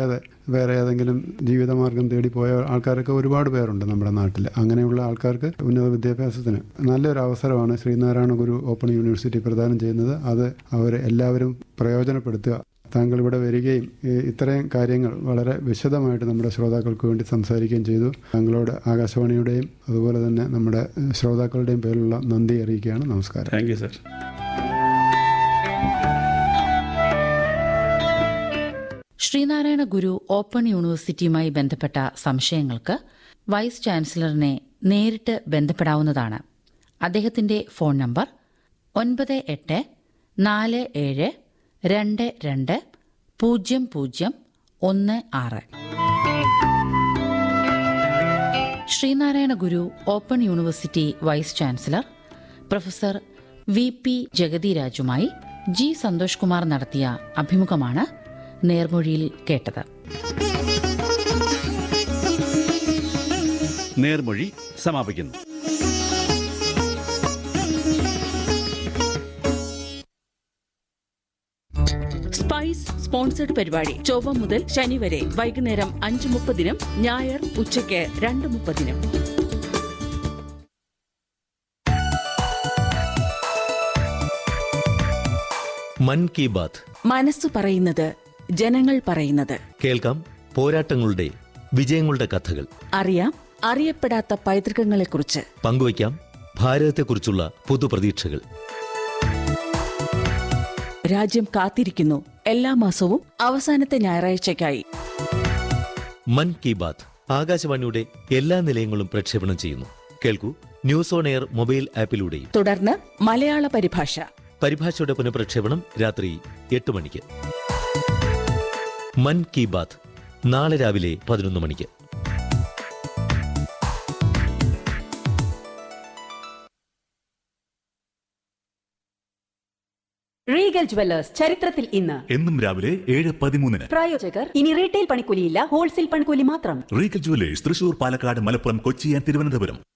പഠിക്കാതെ വേറെ ഏതെങ്കിലും ജീവിതമാർഗം തേടി പോയ ആൾക്കാരൊക്കെ ഒരുപാട് പേരുണ്ട് നമ്മുടെ നാട്ടിൽ. അങ്ങനെയുള്ള ആൾക്കാർക്ക് ഉന്നത വിദ്യാഭ്യാസത്തിന് നല്ലൊരു അവസരമാണ് ശ്രീനാരായണ ഗുരു ഓപ്പൺ യൂണിവേഴ്സിറ്റി പ്രദാനം ചെയ്യുന്നത്. അത് അവർ എല്ലാവരും പ്രയോജനപ്പെടുത്തുക. താങ്കൾ ഇവിടെ വരികയും ഇത്രയും കാര്യങ്ങൾ വളരെ വിശദമായിട്ട് നമ്മുടെ ശ്രോതാക്കൾക്ക് വേണ്ടി സംസാരിക്കുകയും ചെയ്തു. താങ്കളോട് ആകാശവാണിയുടെയും അതുപോലെ തന്നെ നമ്മുടെ ശ്രോതാക്കളുടെയും പേരിലുള്ള നന്ദി അറിയിക്കുകയാണ്. നമസ്കാരം. Thank you sir. Sreenarayana Guru open യൂണിവേഴ്സിറ്റിയുമായി ബന്ധപ്പെട്ട സംശയങ്ങൾക്ക് വൈസ് ചാൻസലറിനെ നേരിട്ട് ബന്ധപ്പെടാവുന്നതാണ്. അദ്ദേഹത്തിന്റെ ഫോൺ നമ്പർ ഒൻപത് എട്ട് നാല് ഏഴ് രണ്ട് രണ്ട് പൂജ്യം പൂജ്യം ഒന്ന് ആറ്. ശ്രീനാരായണ ഗുരു open university vice chancellor professor V P Jagathy രാജുമായി G Santhosh Kumar നടത്തിയ അഭിമുഖമാണ് നേർമൊഴിയിൽ കേട്ടത്. നേർമൊഴി സമാപിക്കുന്നു. സ്പൈസ് സ്പോൺസർഡ് പരിപാടി ചൊവ്വ മുതൽ ശനി വരെ വൈകുന്നേരം അഞ്ച് മുപ്പതിനും ഞായർ ഉച്ചയ്ക്ക് രണ്ട് മുപ്പതിനും. മൻ കി ബാത്ത്, മനസ്സ് പറയുന്നത് ജനങ്ങൾ പറയുന്നത്. കേൾക്കാം പോരാട്ടങ്ങളുടെ വിജയങ്ങളുടെ കഥകൾ. അറിയാം അറിയപ്പെടാത്ത പൈതൃകങ്ങളെക്കുറിച്ച്. പങ്കുവയ്ക്കാം ഭാരതത്തെക്കുറിച്ചുള്ള പുതുപ്രതീക്ഷകൾ. രാജ്യം കാത്തിരിക്കുന്നു എല്ലാ മാസവും അവസാനത്തെ ഞായറാഴ്ചയ്ക്കായി. മൻ കി ബാത്ത് ആകാശവാണിയുടെ എല്ലാ നിലയങ്ങളും പ്രക്ഷേപണം ചെയ്യുന്നു. കേൾക്കൂ, ന്യൂസ് ഓൺ എയർ മൊബൈൽ ആപ്പിലൂടെയും. തുടർന്ന് മലയാള പരിഭാഷ. പരിഭാഷയുടെ പുനഃപ്രക്ഷേപണം രാത്രി എട്ട് മണിക്ക്. മൻ കി ബാത്ത് നാളെ രാവിലെ പതിനൊന്ന് മണിക്ക്. റീഗൽ ജുവല്ലേഴ്സ് ചരിത്രത്തിൽ ഇന്ന് എന്നും രാവിലെ ഏഴ് പതിമൂന്നിന്. പ്രായോജകർ ഇനി റീറ്റെയിൽ പണിക്കൂലിയില്ല, ഹോൾസെയിൽ പണിക്കൂലി മാത്രം. Regal jewellers Thrissur, Palakkad, Malappuram, Kochi and Thiruvananthapuram.